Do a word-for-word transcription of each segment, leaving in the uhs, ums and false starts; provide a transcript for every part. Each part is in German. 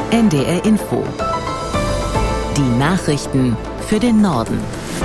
N D R Info. Die Nachrichten für den Norden.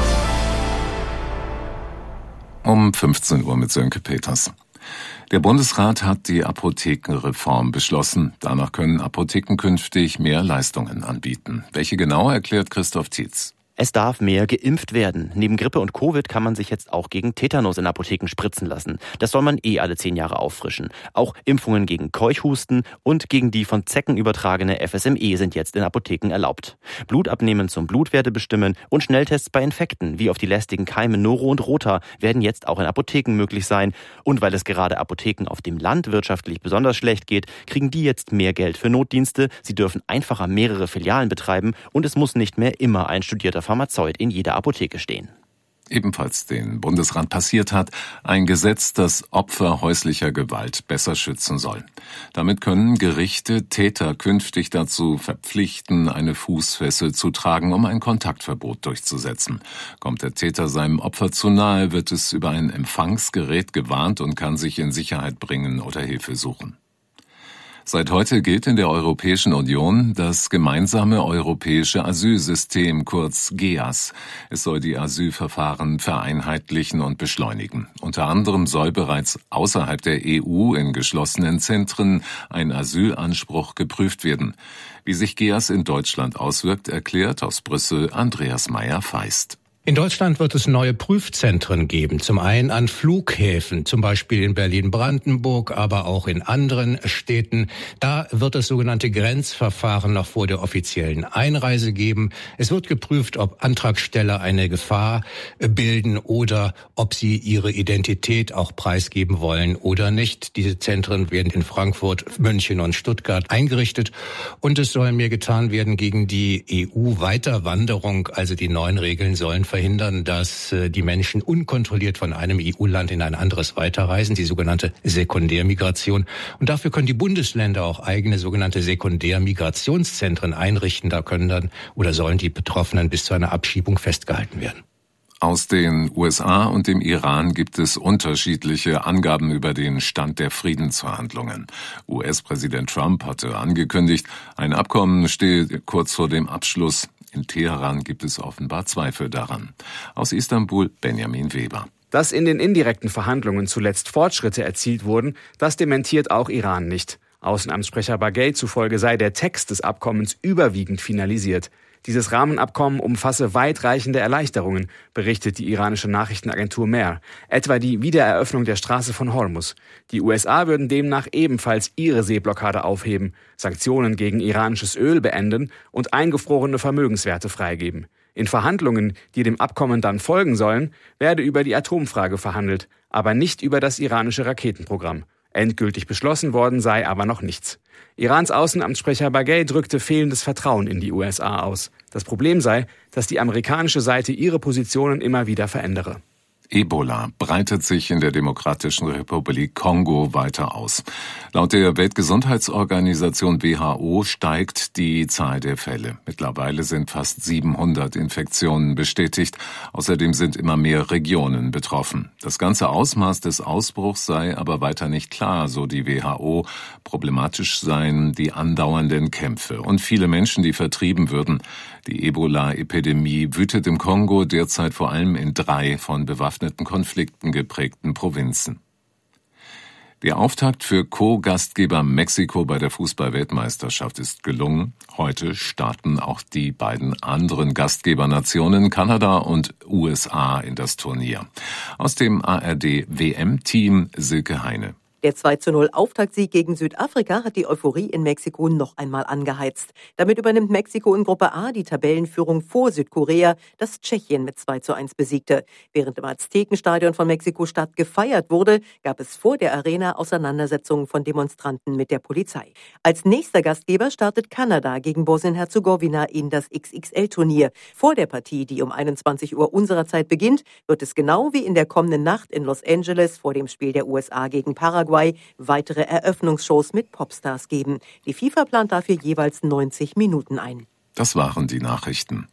Um fünfzehn Uhr mit Sönke Peters. Der Bundesrat hat die Apothekenreform beschlossen. Danach können Apotheken künftig mehr Leistungen anbieten. Welche genau, erklärt Christoph Tietz. Es darf mehr geimpft werden. Neben Grippe und Covid kann man sich jetzt auch gegen Tetanus in Apotheken spritzen lassen. Das soll man eh alle zehn Jahre auffrischen. Auch Impfungen gegen Keuchhusten und gegen die von Zecken übertragene F S M E sind jetzt in Apotheken erlaubt. Blutabnehmen zum Blutwerte bestimmen und Schnelltests bei Infekten wie auf die lästigen Keime Noro und Rota werden jetzt auch in Apotheken möglich sein. Und weil es gerade Apotheken auf dem Land wirtschaftlich besonders schlecht geht, kriegen die jetzt mehr Geld für Notdienste. Sie dürfen einfacher mehrere Filialen betreiben und es muss nicht mehr immer ein studierter Pharmazeut in jeder Apotheke stehen. Ebenfalls den Bundesrat passiert hat ein Gesetz, das Opfer häuslicher Gewalt besser schützen soll. Damit können Gerichte Täter künftig dazu verpflichten, eine Fußfessel zu tragen, um ein Kontaktverbot durchzusetzen. Kommt der Täter seinem Opfer zu nahe, wird es über ein Empfangsgerät gewarnt und kann sich in Sicherheit bringen oder Hilfe suchen. Seit heute gilt in der Europäischen Union das gemeinsame europäische Asylsystem, kurz G E A S. Es soll die Asylverfahren vereinheitlichen und beschleunigen. Unter anderem soll bereits außerhalb der E U in geschlossenen Zentren ein Asylanspruch geprüft werden. Wie sich G E A S in Deutschland auswirkt, erklärt aus Brüssel Andreas Meyer-Feist. In Deutschland wird es neue Prüfzentren geben, zum einen an Flughäfen, zum Beispiel in Berlin-Brandenburg, aber auch in anderen Städten. Da wird es sogenannte Grenzverfahren noch vor der offiziellen Einreise geben. Es wird geprüft, ob Antragsteller eine Gefahr bilden oder ob sie ihre Identität auch preisgeben wollen oder nicht. Diese Zentren werden in Frankfurt, München und Stuttgart eingerichtet und es soll mehr getan werden gegen die E U-Weiterwanderung, also die neuen Regeln sollen verhindern, dass die Menschen unkontrolliert von einem E U-Land in ein anderes weiterreisen, die sogenannte Sekundärmigration. Und dafür können die Bundesländer auch eigene sogenannte Sekundärmigrationszentren einrichten. Da können dann oder sollen die Betroffenen bis zu einer Abschiebung festgehalten werden. Aus den U S A und dem Iran gibt es unterschiedliche Angaben über den Stand der Friedensverhandlungen. U S-Präsident Trump hatte angekündigt, ein Abkommen stehe kurz vor dem Abschluss. In Teheran gibt es offenbar Zweifel daran. Aus Istanbul Benjamin Weber. Dass in den indirekten Verhandlungen zuletzt Fortschritte erzielt wurden, das dementiert auch Iran nicht. Außenamtssprecher Baghei zufolge sei der Text des Abkommens überwiegend finalisiert. Dieses Rahmenabkommen umfasse weitreichende Erleichterungen, berichtet die iranische Nachrichtenagentur Mehr, etwa die Wiedereröffnung der Straße von Hormuz. Die U S A würden demnach ebenfalls ihre Seeblockade aufheben, Sanktionen gegen iranisches Öl beenden und eingefrorene Vermögenswerte freigeben. In Verhandlungen, die dem Abkommen dann folgen sollen, werde über die Atomfrage verhandelt, aber nicht über das iranische Raketenprogramm. Endgültig beschlossen worden sei aber noch nichts. Irans Außenamtssprecher Baghei drückte fehlendes Vertrauen in die U S A aus. Das Problem sei, dass die amerikanische Seite ihre Positionen immer wieder verändere. Ebola breitet sich in der Demokratischen Republik Kongo weiter aus. Laut der Weltgesundheitsorganisation W H O steigt die Zahl der Fälle. Mittlerweile sind fast siebenhundert Infektionen bestätigt. Außerdem sind immer mehr Regionen betroffen. Das ganze Ausmaß des Ausbruchs sei aber weiter nicht klar, so die W H O. Problematisch seien die andauernden Kämpfe und viele Menschen, die vertrieben würden. Die Ebola-Epidemie wütet im Kongo derzeit vor allem in drei von bewaffneten Konflikten geprägten Provinzen. Der Auftakt für Co-Gastgeber Mexiko bei der Fußball-Weltmeisterschaft ist gelungen. Heute starten auch die beiden anderen Gastgebernationen Kanada und U S A in das Turnier. Aus dem A R D-W M-Team Silke Heine. Der zwei zu null Auftaktsieg gegen Südafrika hat die Euphorie in Mexiko noch einmal angeheizt. Damit übernimmt Mexiko in Gruppe A die Tabellenführung vor Südkorea, das Tschechien mit zwei zu eins besiegte. Während im Aztekenstadion von Mexiko-Stadt gefeiert wurde, gab es vor der Arena Auseinandersetzungen von Demonstranten mit der Polizei. Als nächster Gastgeber startet Kanada gegen Bosnien-Herzegowina in das X X L-Turnier. Vor der Partie, die um einundzwanzig Uhr unserer Zeit beginnt, wird es genau wie in der kommenden Nacht in Los Angeles vor dem Spiel der U S A gegen Paraguay weitere Eröffnungsshows mit Popstars geben. Die FIFA plant dafür jeweils neunzig Minuten ein. Das waren die Nachrichten.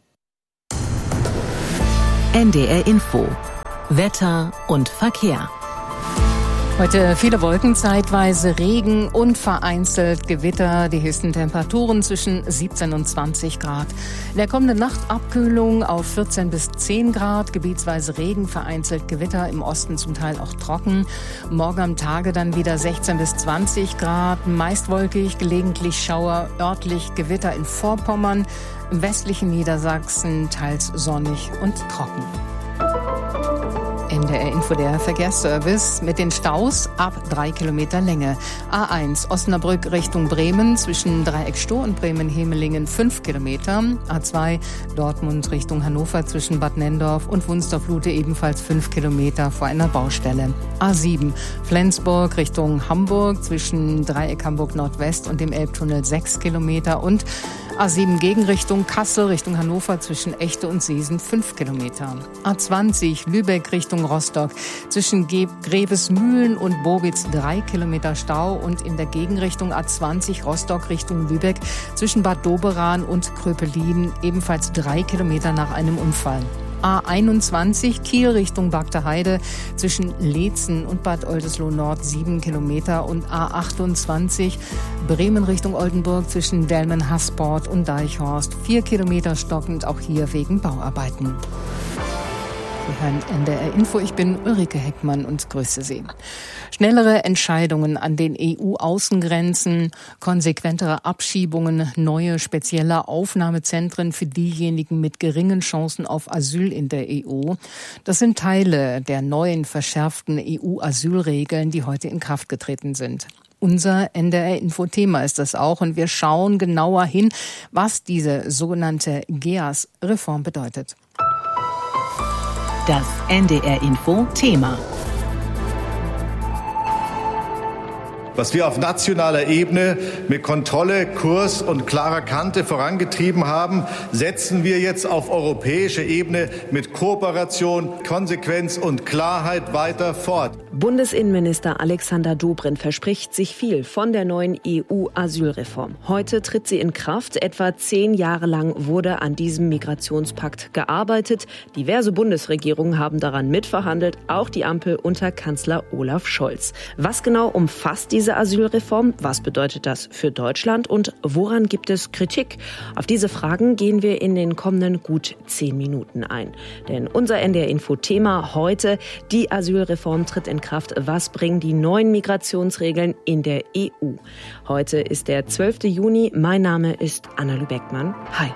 N D R Info. Wetter und Verkehr. Heute viele Wolken, zeitweise Regen und vereinzelt Gewitter. Die höchsten Temperaturen zwischen siebzehn und zwanzig Grad. In der kommenden Nacht Abkühlung auf vierzehn bis zehn Grad. Gebietsweise Regen, vereinzelt Gewitter. Im Osten zum Teil auch trocken. Morgen am Tage dann wieder sechzehn bis zwanzig Grad. Meist wolkig, gelegentlich Schauer, örtlich Gewitter in Vorpommern. Im westlichen Niedersachsen teils sonnig und trocken. N D R-Info, der Verkehrsservice mit den Staus ab drei Kilometer Länge. A eins Osnabrück Richtung Bremen zwischen Dreieckstoh und Bremen-Hemelingen fünf Kilometer. A zwei Dortmund Richtung Hannover zwischen Bad Nenndorf und Wunstorf-Lute ebenfalls fünf Kilometer vor einer Baustelle. A sieben Flensburg Richtung Hamburg zwischen Dreieck Hamburg Nordwest und dem Elbtunnel sechs Kilometer und A sieben Gegenrichtung Kassel Richtung Hannover zwischen Echte und Seesen fünf Kilometer. A zwanzig Lübeck Richtung Rostock zwischen Grevesmühlen und Bobitz drei Kilometer Stau und in der Gegenrichtung A zwanzig Rostock Richtung Lübeck zwischen Bad Doberan und Kröpelin ebenfalls drei Kilometer nach einem Unfall. A einundzwanzig Kiel Richtung Bagdaheide zwischen Leetzen und Bad Oldesloe Nord sieben Kilometer und A achtundzwanzig Bremen Richtung Oldenburg zwischen Delmen-Hasport und Deichhorst vier Kilometer stockend, auch hier wegen Bauarbeiten. Sie hören N D R-Info, ich bin Ulrike Heckmann und grüße Sie. Schnellere Entscheidungen an den E U-Außengrenzen, konsequentere Abschiebungen, neue spezielle Aufnahmezentren für diejenigen mit geringen Chancen auf Asyl in der E U. Das sind Teile der neuen verschärften E U-Asylregeln, die heute in Kraft getreten sind. Unser N D R-Info-Thema ist das auch und wir schauen genauer hin, was diese sogenannte G E A S-Reform bedeutet. Das N D R-Info-Thema. Was wir auf nationaler Ebene mit Kontrolle, Kurs und klarer Kante vorangetrieben haben, setzen wir jetzt auf europäischer Ebene mit Kooperation, Konsequenz und Klarheit weiter fort. Bundesinnenminister Alexander Dobrindt verspricht sich viel von der neuen E U-Asylreform. Heute tritt sie in Kraft. Etwa zehn Jahre lang wurde an diesem Migrationspakt gearbeitet. Diverse Bundesregierungen haben daran mitverhandelt, auch die Ampel unter Kanzler Olaf Scholz. Was genau umfasst diese Asylreform? Was bedeutet das für Deutschland und woran gibt es Kritik? Auf diese Fragen gehen wir in den kommenden gut zehn Minuten ein. Denn unser N D R-Info-Thema heute, die Asylreform tritt in Kraft. Was bringen die neuen Migrationsregeln in der E U? Heute ist der zwölfte Juni. Mein Name ist Anna Lübeckmann. Hi.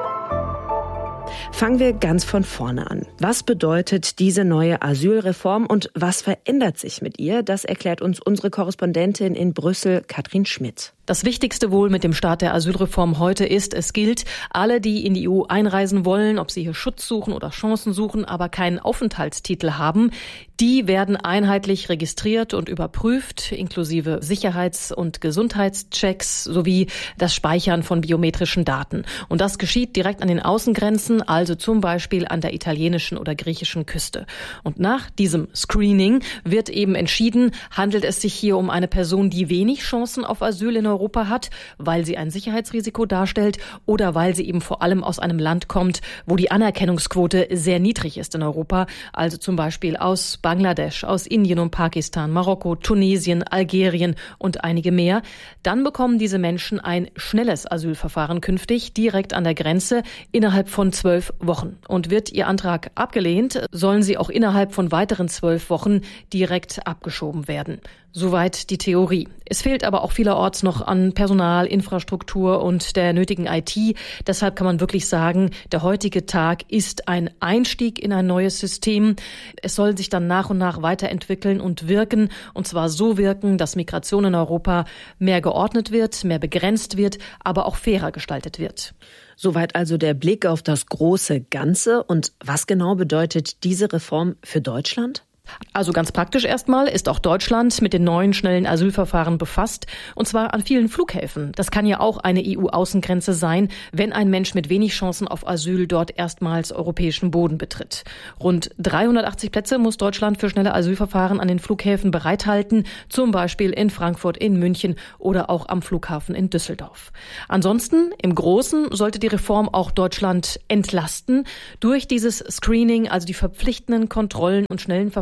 Fangen wir ganz von vorne an. Was bedeutet diese neue Asylreform und was verändert sich mit ihr? Das erklärt uns unsere Korrespondentin in Brüssel, Katrin Schmidt. Das Wichtigste wohl mit dem Start der Asylreform heute ist, es gilt, alle, die in die E U einreisen wollen, ob sie hier Schutz suchen oder Chancen suchen, aber keinen Aufenthaltstitel haben, die werden einheitlich registriert und überprüft, inklusive Sicherheits- und Gesundheitschecks sowie das Speichern von biometrischen Daten. Und das geschieht direkt an den Außengrenzen, also zum Beispiel an der italienischen oder griechischen Küste. Und nach diesem Screening wird eben entschieden, handelt es sich hier um eine Person, die wenig Chancen auf Asyl in Europa hat, weil sie ein Sicherheitsrisiko darstellt oder weil sie eben vor allem aus einem Land kommt, wo die Anerkennungsquote sehr niedrig ist in Europa, also zum Beispiel aus Bangladesch, aus Indien und Pakistan, Marokko, Tunesien, Algerien und einige mehr. Dann bekommen diese Menschen ein schnelles Asylverfahren künftig, direkt an der Grenze, innerhalb von zwölf Wochen. Und wird ihr Antrag abgelehnt, sollen sie auch innerhalb von weiteren zwölf Wochen direkt abgeschoben werden. Soweit die Theorie. Es fehlt aber auch vielerorts noch an Personal, Infrastruktur und der nötigen I T. Deshalb kann man wirklich sagen, der heutige Tag ist ein Einstieg in ein neues System. Es soll sich dann nach und nach weiterentwickeln und wirken. Und zwar so wirken, dass Migration in Europa mehr geordnet wird, mehr begrenzt wird, aber auch fairer gestaltet wird. Soweit also der Blick auf das große Ganze. Und was genau bedeutet diese Reform für Deutschland? Also ganz praktisch erstmal ist auch Deutschland mit den neuen schnellen Asylverfahren befasst, und zwar an vielen Flughäfen. Das kann ja auch eine E U-Außengrenze sein, wenn ein Mensch mit wenig Chancen auf Asyl dort erstmals europäischen Boden betritt. Rund dreihundertachtzig Plätze muss Deutschland für schnelle Asylverfahren an den Flughäfen bereithalten, zum Beispiel in Frankfurt, in München oder auch am Flughafen in Düsseldorf. Ansonsten, im Großen, sollte die Reform auch Deutschland entlasten durch dieses Screening, also die verpflichtenden Kontrollen und schnellen Verfahren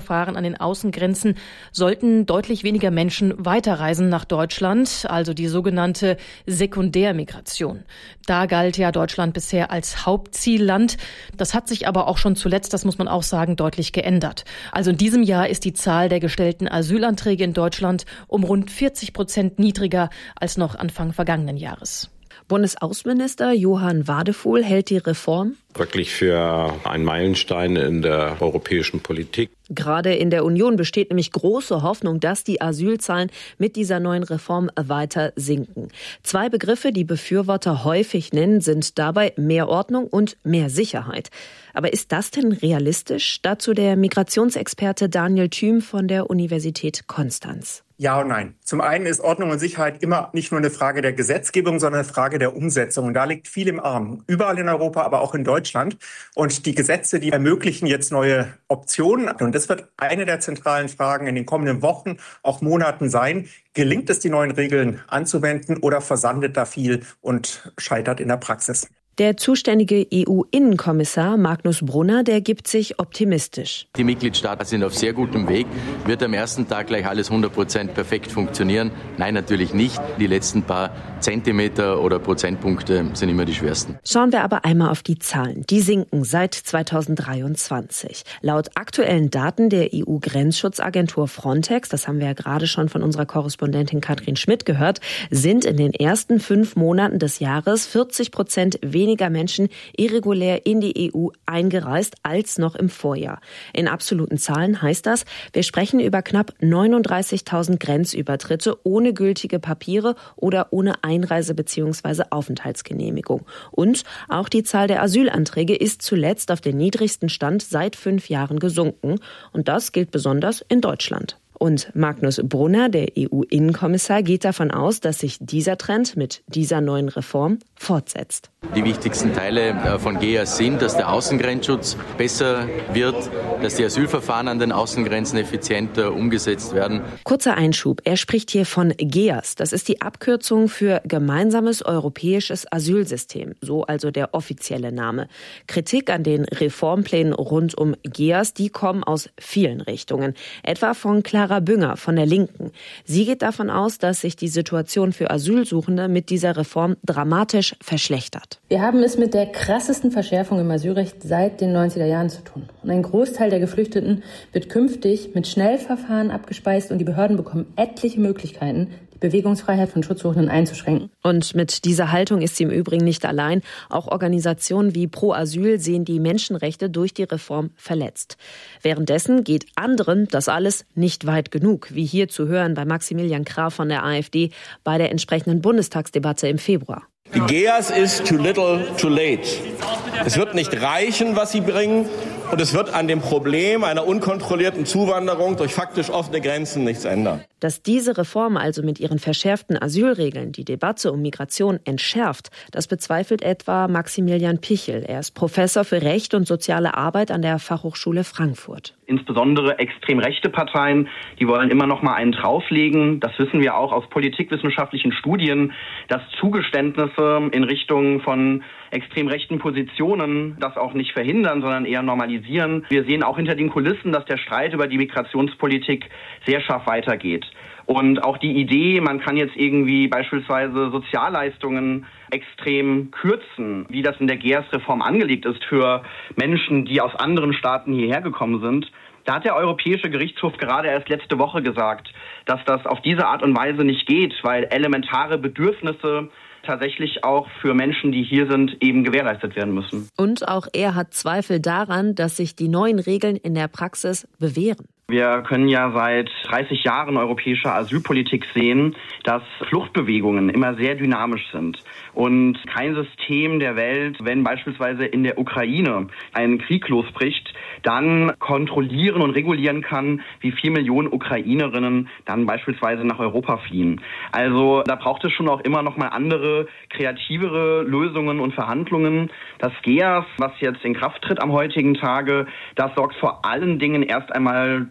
Grenzverfahren an den Außengrenzen sollten deutlich weniger Menschen weiterreisen nach Deutschland, also die sogenannte Sekundärmigration. Da galt ja Deutschland bisher als Hauptzielland. Das hat sich aber auch schon zuletzt, das muss man auch sagen, deutlich geändert. Also in diesem Jahr ist die Zahl der gestellten Asylanträge in Deutschland um rund vierzig Prozent niedriger als noch Anfang vergangenen Jahres. Bundesaußenminister Johann Wadefuhl hält die Reform wirklich für einen Meilenstein in der europäischen Politik. Gerade in der Union besteht nämlich große Hoffnung, dass die Asylzahlen mit dieser neuen Reform weiter sinken. Zwei Begriffe, die Befürworter häufig nennen, sind dabei mehr Ordnung und mehr Sicherheit. Aber ist das denn realistisch? Dazu der Migrationsexperte Daniel Thüm von der Universität Konstanz. Ja und nein. Zum einen ist Ordnung und Sicherheit immer nicht nur eine Frage der Gesetzgebung, sondern eine Frage der Umsetzung. Und da liegt viel im Argen. Überall in Europa, aber auch in Deutschland. Und die Gesetze, die ermöglichen jetzt neue Optionen. Und das wird eine der zentralen Fragen in den kommenden Wochen, auch Monaten sein. Gelingt es, die neuen Regeln anzuwenden oder versandet da viel und scheitert in der Praxis? Der zuständige E U-Innenkommissar Magnus Brunner, der gibt sich optimistisch. Die Mitgliedstaaten sind auf sehr gutem Weg. Wird am ersten Tag gleich alles hundert Prozent perfekt funktionieren? Nein, natürlich nicht. Die letzten paar Zentimeter oder Prozentpunkte sind immer die schwersten. Schauen wir aber einmal auf die Zahlen. Die sinken seit zweitausenddreiundzwanzig. Laut aktuellen Daten der E U-Grenzschutzagentur Frontex, das haben wir ja gerade schon von unserer Korrespondentin Katrin Schmidt gehört, sind in den ersten fünf Monaten des Jahres vierzig Prozent weniger Menschen irregulär in die E U eingereist als noch im Vorjahr. In absoluten Zahlen heißt das, wir sprechen über knapp neununddreißigtausend Grenzübertritte ohne gültige Papiere oder ohne Einreise- bzw. Aufenthaltsgenehmigung. Und auch die Zahl der Asylanträge ist zuletzt auf den niedrigsten Stand seit fünf Jahren gesunken. Und das gilt besonders in Deutschland. Und Magnus Brunner, der E U-Innenkommissar, geht davon aus, dass sich dieser Trend mit dieser neuen Reform fortsetzt. Die wichtigsten Teile von G E A S sind, dass der Außengrenzschutz besser wird, dass die Asylverfahren an den Außengrenzen effizienter umgesetzt werden. Kurzer Einschub, er spricht hier von G E A S. Das ist die Abkürzung für Gemeinsames Europäisches Asylsystem, so also der offizielle Name. Kritik an den Reformplänen rund um G E A S, die kommen aus vielen Richtungen, etwa von Clara Bünger von der Linken. Sie geht davon aus, dass sich die Situation für Asylsuchende mit dieser Reform dramatisch verschlechtert. Wir haben es mit der krassesten Verschärfung im Asylrecht seit den neunziger Jahren zu tun. Und ein Großteil der Geflüchteten wird künftig mit Schnellverfahren abgespeist und die Behörden bekommen etliche Möglichkeiten, Bewegungsfreiheit von Schutzsuchenden einzuschränken. Und mit dieser Haltung ist sie im Übrigen nicht allein. Auch Organisationen wie Pro Asyl sehen die Menschenrechte durch die Reform verletzt. Währenddessen geht anderen das alles nicht weit genug, wie hier zu hören bei Maximilian Krah von der AfD bei der entsprechenden Bundestagsdebatte im Februar. Die G E A S ist too little, too late. Es wird nicht reichen, was sie bringen, und es wird an dem Problem einer unkontrollierten Zuwanderung durch faktisch offene Grenzen nichts ändern. Dass diese Reform also mit ihren verschärften Asylregeln die Debatte um Migration entschärft, das bezweifelt etwa Maximilian Pichel. Er ist Professor für Recht und soziale Arbeit an der Fachhochschule Frankfurt. Insbesondere extrem rechte Parteien, die wollen immer noch mal einen drauflegen. Das wissen wir auch aus politikwissenschaftlichen Studien, dass Zugeständnisse in Richtung von extrem rechten Positionen das auch nicht verhindern, sondern eher normalisieren. Wir sehen auch hinter den Kulissen, dass der Streit über die Migrationspolitik sehr scharf weitergeht. Und auch die Idee, man kann jetzt irgendwie beispielsweise Sozialleistungen extrem kürzen, wie das in der G E A S-Reform angelegt ist für Menschen, die aus anderen Staaten hierher gekommen sind. Da hat der Europäische Gerichtshof gerade erst letzte Woche gesagt, dass das auf diese Art und Weise nicht geht, weil elementare Bedürfnisse tatsächlich auch für Menschen, die hier sind, eben gewährleistet werden müssen. Und auch er hat Zweifel daran, dass sich die neuen Regeln in der Praxis bewähren. Wir können ja seit dreißig Jahren europäischer Asylpolitik sehen, dass Fluchtbewegungen immer sehr dynamisch sind. Und kein System der Welt, wenn beispielsweise in der Ukraine ein Krieg losbricht, dann kontrollieren und regulieren kann, wie vier Millionen Ukrainerinnen dann beispielsweise nach Europa fliehen. Also da braucht es schon auch immer noch mal andere, kreativere Lösungen und Verhandlungen. Das G E A S, was jetzt in Kraft tritt am heutigen Tage, das sorgt vor allen Dingen erst einmal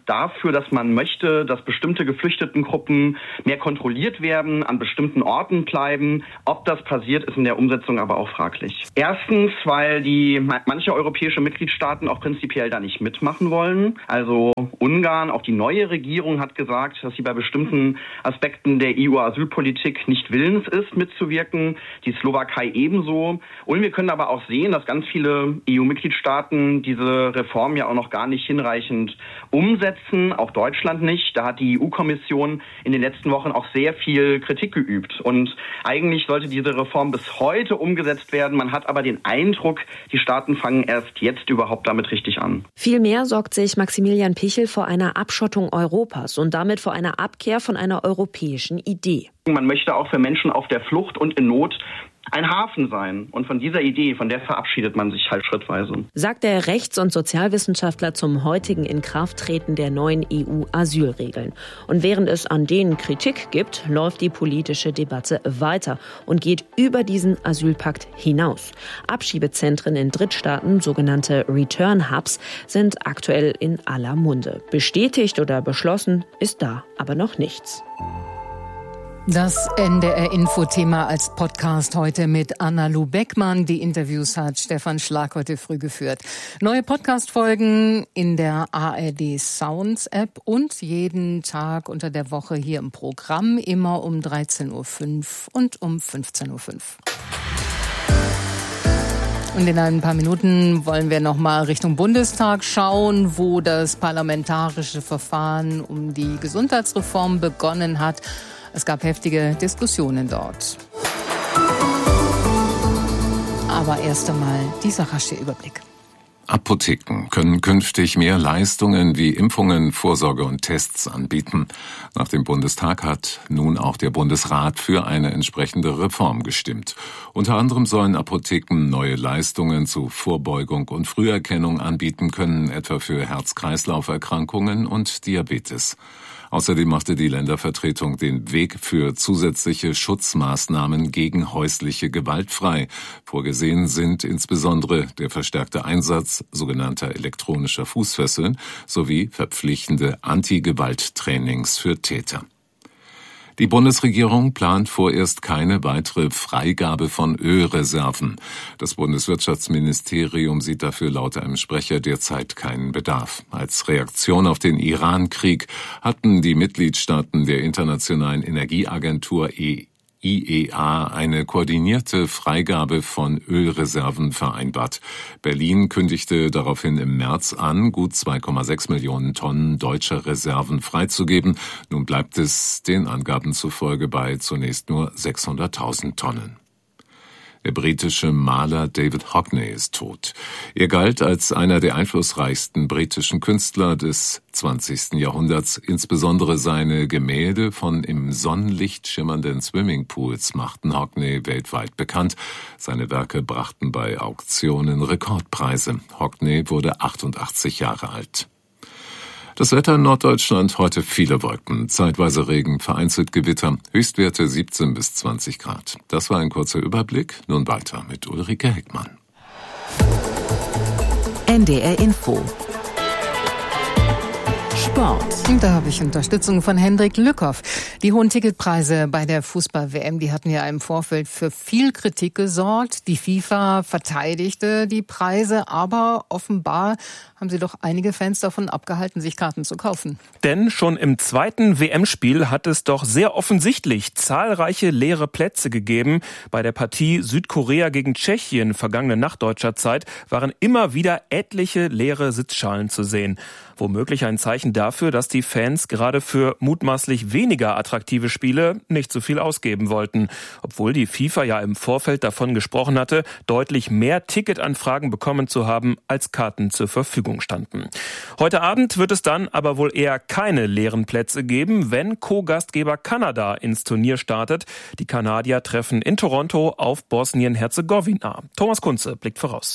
dafür, dass man möchte, dass bestimmte Geflüchtetengruppen mehr kontrolliert werden, an bestimmten Orten bleiben. Ob das passiert, ist in der Umsetzung aber auch fraglich. Erstens, weil die manche europäische Mitgliedstaaten auch prinzipiell da nicht mitmachen wollen. Also Ungarn, auch die neue Regierung hat gesagt, dass sie bei bestimmten Aspekten der E U-Asylpolitik nicht willens ist, mitzuwirken. Die Slowakei ebenso. Und wir können aber auch sehen, dass ganz viele E U-Mitgliedstaaten diese Reform ja auch noch gar nicht hinreichend umsetzen, auch Deutschland nicht. Da hat die E U-Kommission in den letzten Wochen auch sehr viel Kritik geübt. Und eigentlich sollte diese Reform bis heute umgesetzt werden. Man hat aber den Eindruck, die Staaten fangen erst jetzt überhaupt damit richtig an. Vielmehr sorgt sich Maximilian Pichel vor einer Abschottung Europas und damit vor einer Abkehr von einer europäischen Idee. Man möchte auch für Menschen auf der Flucht und in Not ein Hafen sein. Und von dieser Idee, von der verabschiedet man sich halt schrittweise. Sagt der Rechts- und Sozialwissenschaftler zum heutigen Inkrafttreten der neuen E U-Asylregeln. Und während es an denen Kritik gibt, läuft die politische Debatte weiter und geht über diesen Asylpakt hinaus. Abschiebezentren in Drittstaaten, sogenannte Return Hubs, sind aktuell in aller Munde. Bestätigt oder beschlossen ist da aber noch nichts. Das N D R-Info-Thema als Podcast heute mit Anna-Lu Beckmann. Die Interviews hat Stefan Schlag heute früh geführt. Neue Podcast-Folgen in der A R D Sounds-App und jeden Tag unter der Woche hier im Programm, immer um dreizehn Uhr fünf und um fünfzehn Uhr fünf. Und in ein paar Minuten wollen wir noch mal Richtung Bundestag schauen, wo das parlamentarische Verfahren um die Gesundheitsreform begonnen hat. Es gab heftige Diskussionen dort. Aber erst einmal dieser rasche Überblick. Apotheken können künftig mehr Leistungen wie Impfungen, Vorsorge und Tests anbieten. Nach dem Bundestag hat nun auch der Bundesrat für eine entsprechende Reform gestimmt. Unter anderem sollen Apotheken neue Leistungen zu Vorbeugung und Früherkennung anbieten können, etwa für Herz-Kreislauf-Erkrankungen und Diabetes. Außerdem machte die Ländervertretung den Weg für zusätzliche Schutzmaßnahmen gegen häusliche Gewalt frei. Vorgesehen sind insbesondere der verstärkte Einsatz sogenannter elektronischer Fußfesseln sowie verpflichtende Anti-Gewalt-Trainings für Täter. Die Bundesregierung plant vorerst keine weitere Freigabe von Ölreserven. Das Bundeswirtschaftsministerium sieht dafür laut einem Sprecher derzeit keinen Bedarf. Als Reaktion auf den Iran-Krieg hatten die Mitgliedstaaten der Internationalen Energieagentur I E A eine koordinierte Freigabe von Ölreserven vereinbart. Berlin kündigte daraufhin im März an, gut zwei Komma sechs Millionen Tonnen deutscher Reserven freizugeben. Nun bleibt es den Angaben zufolge bei zunächst nur sechshunderttausend Tonnen. Der britische Maler David Hockney ist tot. Er galt als einer der einflussreichsten britischen Künstler des zwanzigsten Jahrhunderts. Insbesondere seine Gemälde von im Sonnenlicht schimmernden Swimmingpools machten Hockney weltweit bekannt. Seine Werke brachten bei Auktionen Rekordpreise. Hockney wurde achtundachtzig Jahre alt. Das Wetter in Norddeutschland heute viele Wolken, zeitweise Regen, vereinzelt Gewitter, Höchstwerte siebzehn bis zwanzig Grad. Das war ein kurzer Überblick, nun weiter mit Ulrike Heckmann. N D R Info. Sport. Da habe ich Unterstützung von Hendrik Lückhoff. Die hohen Ticketpreise bei der Fußball-W M, die hatten ja im Vorfeld für viel Kritik gesorgt. Die FIFA verteidigte die Preise, aber offenbar haben sie doch einige Fans davon abgehalten, sich Karten zu kaufen. Denn schon im zweiten W M-Spiel hat es doch sehr offensichtlich zahlreiche leere Plätze gegeben. Bei der Partie Südkorea gegen Tschechien vergangene Nacht deutscher Zeit waren immer wieder etliche leere Sitzschalen zu sehen. Womöglich ein Zeichen dafür, dass die Fans gerade für mutmaßlich weniger attraktive Spiele nicht so viel ausgeben wollten. Obwohl die FIFA ja im Vorfeld davon gesprochen hatte, deutlich mehr Ticketanfragen bekommen zu haben, als Karten zur Verfügung standen. Heute Abend wird es dann aber wohl eher keine leeren Plätze geben, wenn Co-Gastgeber Kanada ins Turnier startet. Die Kanadier treffen in Toronto auf Bosnien-Herzegowina. Thomas Kunze blickt voraus.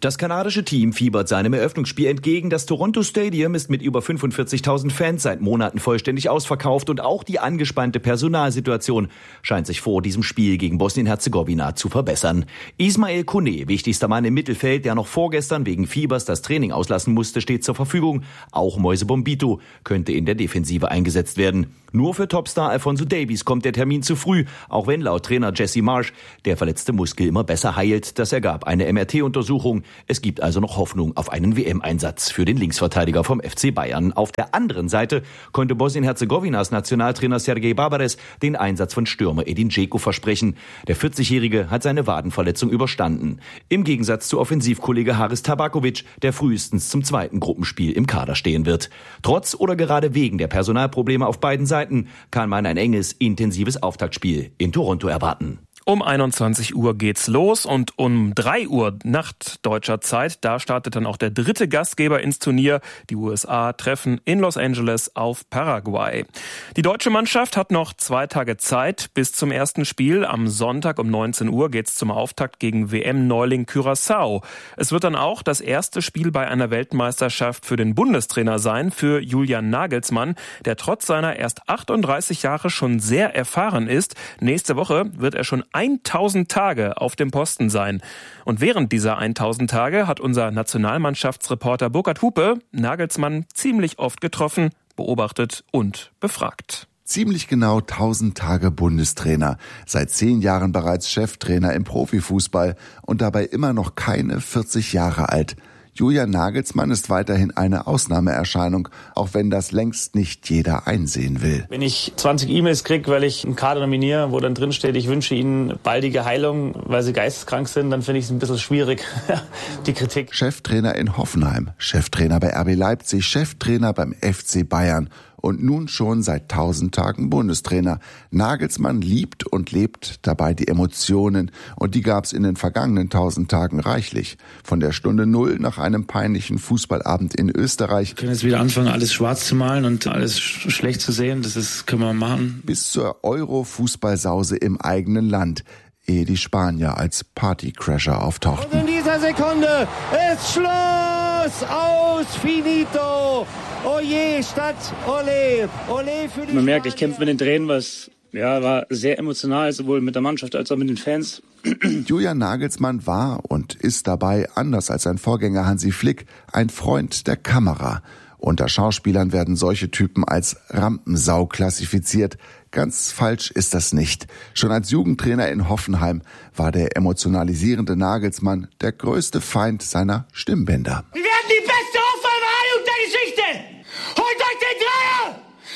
Das kanadische Team fiebert seinem Eröffnungsspiel entgegen. Das Toronto Stadium ist mit über fünfundvierzigtausend Fans seit Monaten vollständig ausverkauft und auch die angespannte Personalsituation scheint sich vor diesem Spiel gegen Bosnien-Herzegowina zu verbessern. Ismail Kone, wichtigster Mann im Mittelfeld, der noch vorgestern wegen Fiebers das Training auslassen musste, steht zur Verfügung. Auch Moise Bombito könnte in der Defensive eingesetzt werden. Nur für Topstar Alphonso Davies kommt der Termin zu früh, auch wenn laut Trainer Jesse Marsch der verletzte Muskel immer besser heilt. Das ergab eine M R T-Untersuchung. Es gibt also noch Hoffnung auf einen W M-Einsatz für den Linksverteidiger vom F C Bayern. Auf der anderen Seite konnte Bosnien-Herzegowinas Nationaltrainer Sergej Barbares den Einsatz von Stürmer Edin Dzeko versprechen. Der vierzigjährige hat seine Wadenverletzung überstanden. Im Gegensatz zu Offensivkollege Haris Tabakovic, der frühestens zum zweiten Gruppenspiel im Kader stehen wird. Trotz oder gerade wegen der Personalprobleme auf beiden Seiten kann man ein enges, intensives Auftaktspiel in Toronto erwarten. Um einundzwanzig Uhr geht's los und um drei Uhr Nacht deutscher Zeit, da startet dann auch der dritte Gastgeber ins Turnier. Die U S A treffen in Los Angeles auf Paraguay. Die deutsche Mannschaft hat noch zwei Tage Zeit bis zum ersten Spiel. Am Sonntag um neunzehn Uhr geht's zum Auftakt gegen W M-Neuling Curaçao. Es wird dann auch das erste Spiel bei einer Weltmeisterschaft für den Bundestrainer sein, für Julian Nagelsmann, der trotz seiner erst achtunddreißig Jahre schon sehr erfahren ist. Nächste Woche wird er schon tausend Tage auf dem Posten sein. Und während dieser tausend Tage hat unser Nationalmannschaftsreporter Burkhard Hupe Nagelsmann ziemlich oft getroffen, beobachtet und befragt. Ziemlich genau tausend Tage Bundestrainer, seit zehn Jahren bereits Cheftrainer im Profifußball und dabei immer noch keine vierzig Jahre alt. Julian Nagelsmann ist weiterhin eine Ausnahmeerscheinung, auch wenn das längst nicht jeder einsehen will. Wenn ich zwanzig E-Mails kriege, weil ich einen Kader nominiere, wo dann drin steht, ich wünsche ihnen baldige Heilung, weil sie geisteskrank sind, dann finde ich es ein bisschen schwierig, die Kritik. Cheftrainer in Hoffenheim, Cheftrainer bei R B Leipzig, Cheftrainer beim F C Bayern und nun schon seit tausend Tagen Bundestrainer. Nagelsmann liebt und lebt dabei die Emotionen und die gab's in den vergangenen tausend Tagen reichlich. Von der Stunde Null nach einem peinlichen Fußballabend in Österreich. Wir können jetzt wieder anfangen, alles schwarz zu malen und alles sch- schlecht zu sehen. Das ist, können wir machen. Bis zur Euro-Fußballsause im eigenen Land, ehe die Spanier als Partycrasher auftauchten. Und in dieser Sekunde ist Schluss, aus, finito. Oje, statt Ole. Ole für die Man merkt, ich kämpfe mit den Tränen, was ja, war sehr emotional, sowohl mit der Mannschaft als auch mit den Fans. Julian Nagelsmann war und ist dabei, anders als sein Vorgänger Hansi Flick, ein Freund der Kamera. Unter Schauspielern werden solche Typen als Rampensau klassifiziert. Ganz falsch ist das nicht. Schon als Jugendtrainer in Hoffenheim war der emotionalisierende Nagelsmann der größte Feind seiner Stimmbänder. Wir werden die beste Aufwärmerei der Geschichte! Holt euch den Dreier!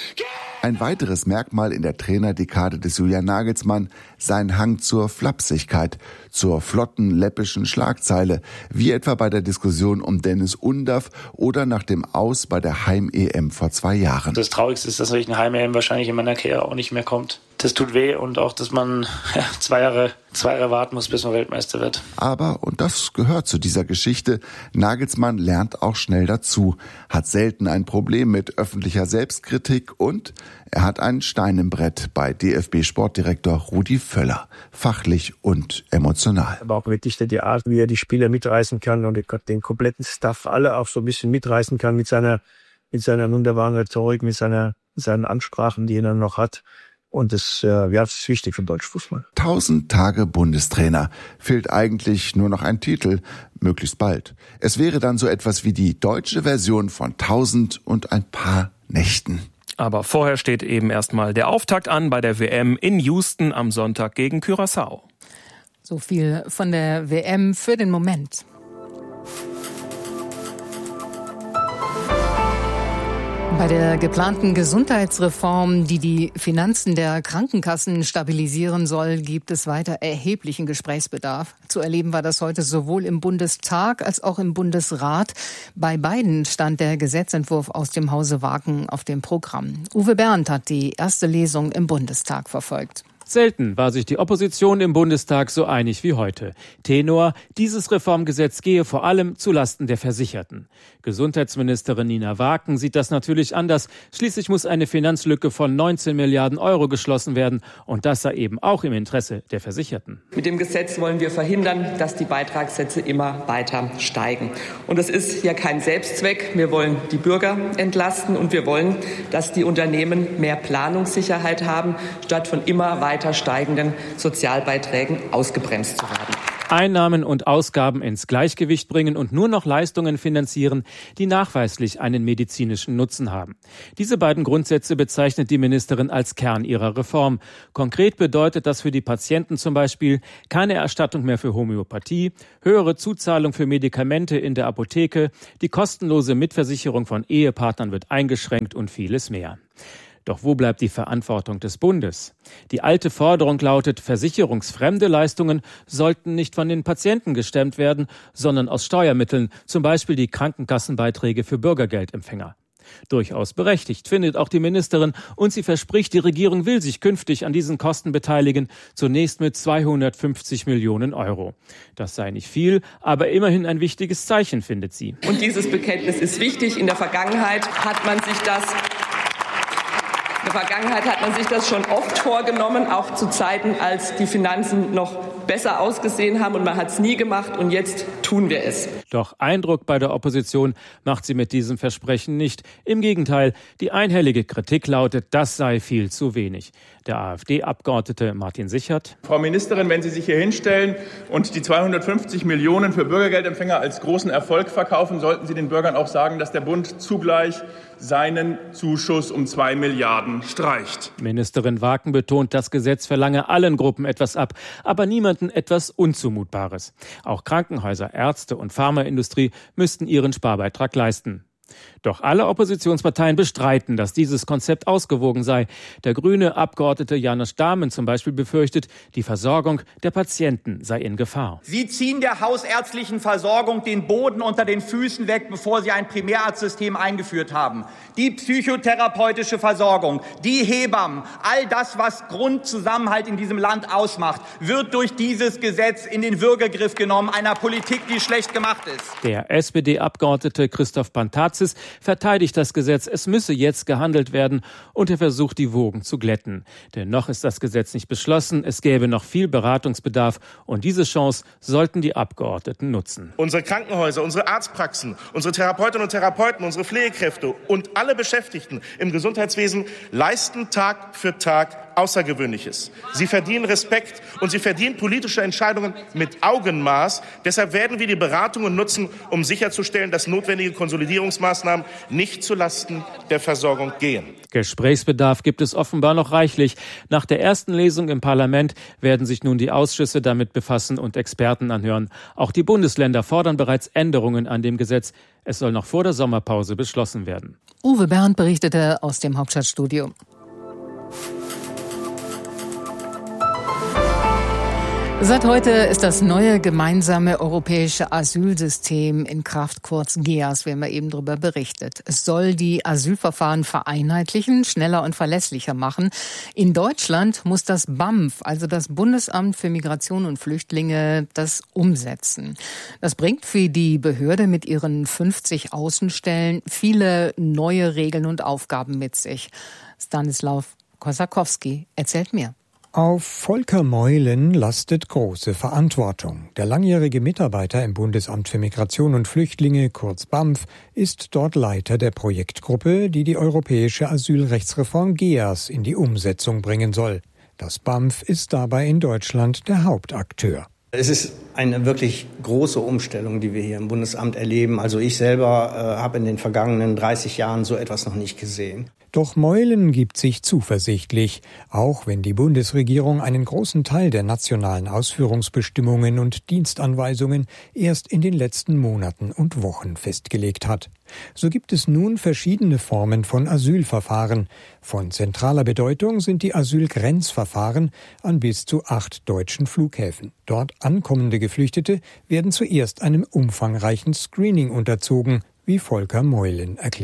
Ein weiteres Merkmal in der Trainerdekade des Julian Nagelsmann, sein Hang zur Flapsigkeit, zur flotten, läppischen Schlagzeile, wie etwa bei der Diskussion um Dennis Undaff oder nach dem Aus bei der Heim-E M vor zwei Jahren. Das Traurigste ist, dass solch eine Heim-E M wahrscheinlich in meiner Karriere auch nicht mehr kommt. Das tut weh und auch, dass man ja, zwei Jahre, zwei Jahre warten muss, bis man Weltmeister wird. Aber, und das gehört zu dieser Geschichte, Nagelsmann lernt auch schnell dazu, hat selten ein Problem mit öffentlicher Selbstkritik und er hat einen Stein im Brett bei D F B-Sportdirektor Rudi Völler, fachlich und emotional. Aber auch wirklich die Art, wie er die Spieler mitreißen kann und den kompletten Staff alle auch so ein bisschen mitreißen kann mit seiner, mit seiner wunderbaren Rhetorik, mit seiner, seinen Ansprachen, die er dann noch hat. Und das, äh, ja, das ist wichtig für den deutschen Fußball. Tausend Tage Bundestrainer. Fehlt eigentlich nur noch ein Titel, möglichst bald. Es wäre dann so etwas wie die deutsche Version von Tausend und ein paar Nächten. Aber vorher steht eben erstmal der Auftakt an bei der W M in Houston am Sonntag gegen Curaçao. So viel von der W M für den Moment. Bei der geplanten Gesundheitsreform, die die Finanzen der Krankenkassen stabilisieren soll, gibt es weiter erheblichen Gesprächsbedarf. Zu erleben war das heute sowohl im Bundestag als auch im Bundesrat. Bei beiden stand der Gesetzentwurf aus dem Hause Wagen auf dem Programm. Uwe Bernd hat die erste Lesung im Bundestag verfolgt. Selten war sich die Opposition im Bundestag so einig wie heute. Tenor: Dieses Reformgesetz gehe vor allem zulasten der Versicherten. Gesundheitsministerin Nina Waken sieht das natürlich anders. Schließlich muss eine Finanzlücke von neunzehn Milliarden Euro geschlossen werden. Und das sei eben auch im Interesse der Versicherten. Mit dem Gesetz wollen wir verhindern, dass die Beitragssätze immer weiter steigen. Und es ist ja kein Selbstzweck. Wir wollen die Bürger entlasten und wir wollen, dass die Unternehmen mehr Planungssicherheit haben, statt von immer weiter steigenden Sozialbeiträgen ausgebremst zu werden. Einnahmen und Ausgaben ins Gleichgewicht bringen und nur noch Leistungen finanzieren, die nachweislich einen medizinischen Nutzen haben. Diese beiden Grundsätze bezeichnet die Ministerin als Kern ihrer Reform. Konkret bedeutet das für die Patienten zum Beispiel keine Erstattung mehr für Homöopathie, höhere Zuzahlung für Medikamente in der Apotheke, die kostenlose Mitversicherung von Ehepartnern wird eingeschränkt und vieles mehr. Doch wo bleibt die Verantwortung des Bundes? Die alte Forderung lautet, versicherungsfremde Leistungen sollten nicht von den Patienten gestemmt werden, sondern aus Steuermitteln, zum Beispiel die Krankenkassenbeiträge für Bürgergeldempfänger. Durchaus berechtigt, findet auch die Ministerin, und sie verspricht, die Regierung will sich künftig an diesen Kosten beteiligen, zunächst mit zweihundertfünfzig Millionen Euro. Das sei nicht viel, aber immerhin ein wichtiges Zeichen, findet sie. Und dieses Bekenntnis ist wichtig. In der Vergangenheit hat man sich das In der Vergangenheit hat man sich das schon oft vorgenommen, auch zu Zeiten, als die Finanzen noch besser ausgesehen haben, und man hat es nie gemacht, und jetzt tun wir es. Doch Eindruck bei der Opposition macht sie mit diesem Versprechen nicht. Im Gegenteil, die einhellige Kritik lautet, das sei viel zu wenig. Der AfD-Abgeordnete Martin Sichert: Frau Ministerin, wenn Sie sich hier hinstellen und die zweihundertfünfzig Millionen für Bürgergeldempfänger als großen Erfolg verkaufen, sollten Sie den Bürgern auch sagen, dass der Bund zugleich seinen Zuschuss um zwei Milliarden streicht. Ministerin Waken betont, das Gesetz verlange allen Gruppen etwas ab, aber niemanden etwas Unzumutbares. Auch Krankenhäuser, Ärzte und Pharmaindustrie müssten ihren Sparbeitrag leisten. Doch alle Oppositionsparteien bestreiten, dass dieses Konzept ausgewogen sei. Der grüne Abgeordnete Janusz Dahmen zum Beispiel befürchtet, die Versorgung der Patienten sei in Gefahr. Sie ziehen der hausärztlichen Versorgung den Boden unter den Füßen weg, bevor Sie ein Primärarztsystem eingeführt haben. Die psychotherapeutische Versorgung, die Hebammen, all das, was Grundzusammenhalt in diesem Land ausmacht, wird durch dieses Gesetz in den Würgegriff genommen, einer Politik, die schlecht gemacht ist. Der S P D-Abgeordnete Christoph Pantazis verteidigt das Gesetz. Es müsse jetzt gehandelt werden, und er versucht, die Wogen zu glätten. Denn noch ist das Gesetz nicht beschlossen. Es gäbe noch viel Beratungsbedarf, und diese Chance sollten die Abgeordneten nutzen. Unsere Krankenhäuser, unsere Arztpraxen, unsere Therapeutinnen und Therapeuten, unsere Pflegekräfte und alle Beschäftigten im Gesundheitswesen leisten Tag für Tag Außergewöhnliches. Sie verdienen Respekt, und sie verdienen politische Entscheidungen mit Augenmaß. Deshalb werden wir die Beratungen nutzen, um sicherzustellen, dass notwendige Konsolidierungsmaßnahmen nicht zulasten der Versorgung gehen. Gesprächsbedarf gibt es offenbar noch reichlich. Nach der ersten Lesung im Parlament werden sich nun die Ausschüsse damit befassen und Experten anhören. Auch die Bundesländer fordern bereits Änderungen an dem Gesetz. Es soll noch vor der Sommerpause beschlossen werden. Uwe Bernd berichtete aus dem Hauptstadtstudio. Seit heute ist das neue gemeinsame europäische Asylsystem in Kraft, kurz G E A S, wir haben ja eben darüber berichtet. Es soll die Asylverfahren vereinheitlichen, schneller und verlässlicher machen. In Deutschland muss das B A M F, also das Bundesamt für Migration und Flüchtlinge, das umsetzen. Das bringt für die Behörde mit ihren fünfzig Außenstellen viele neue Regeln und Aufgaben mit sich. Stanislav Kosakowski erzählt mehr. Auf Volker Meulen lastet große Verantwortung. Der langjährige Mitarbeiter im Bundesamt für Migration und Flüchtlinge, kurz B A M F, ist dort Leiter der Projektgruppe, die die europäische Asylrechtsreform G E A S in die Umsetzung bringen soll. Das B A M F ist dabei in Deutschland der Hauptakteur. Es ist eine wirklich große Umstellung, die wir hier im Bundesamt erleben. Also ich selber äh, habe in den vergangenen dreißig Jahren so etwas noch nicht gesehen. Doch Meulen gibt sich zuversichtlich, auch wenn die Bundesregierung einen großen Teil der nationalen Ausführungsbestimmungen und Dienstanweisungen erst in den letzten Monaten und Wochen festgelegt hat. So gibt es nun verschiedene Formen von Asylverfahren. Von zentraler Bedeutung sind die Asylgrenzverfahren an bis zu acht deutschen Flughäfen. Dort ankommende Geflüchtete werden zuerst einem umfangreichen Screening unterzogen, wie Volker Meulen erklärt.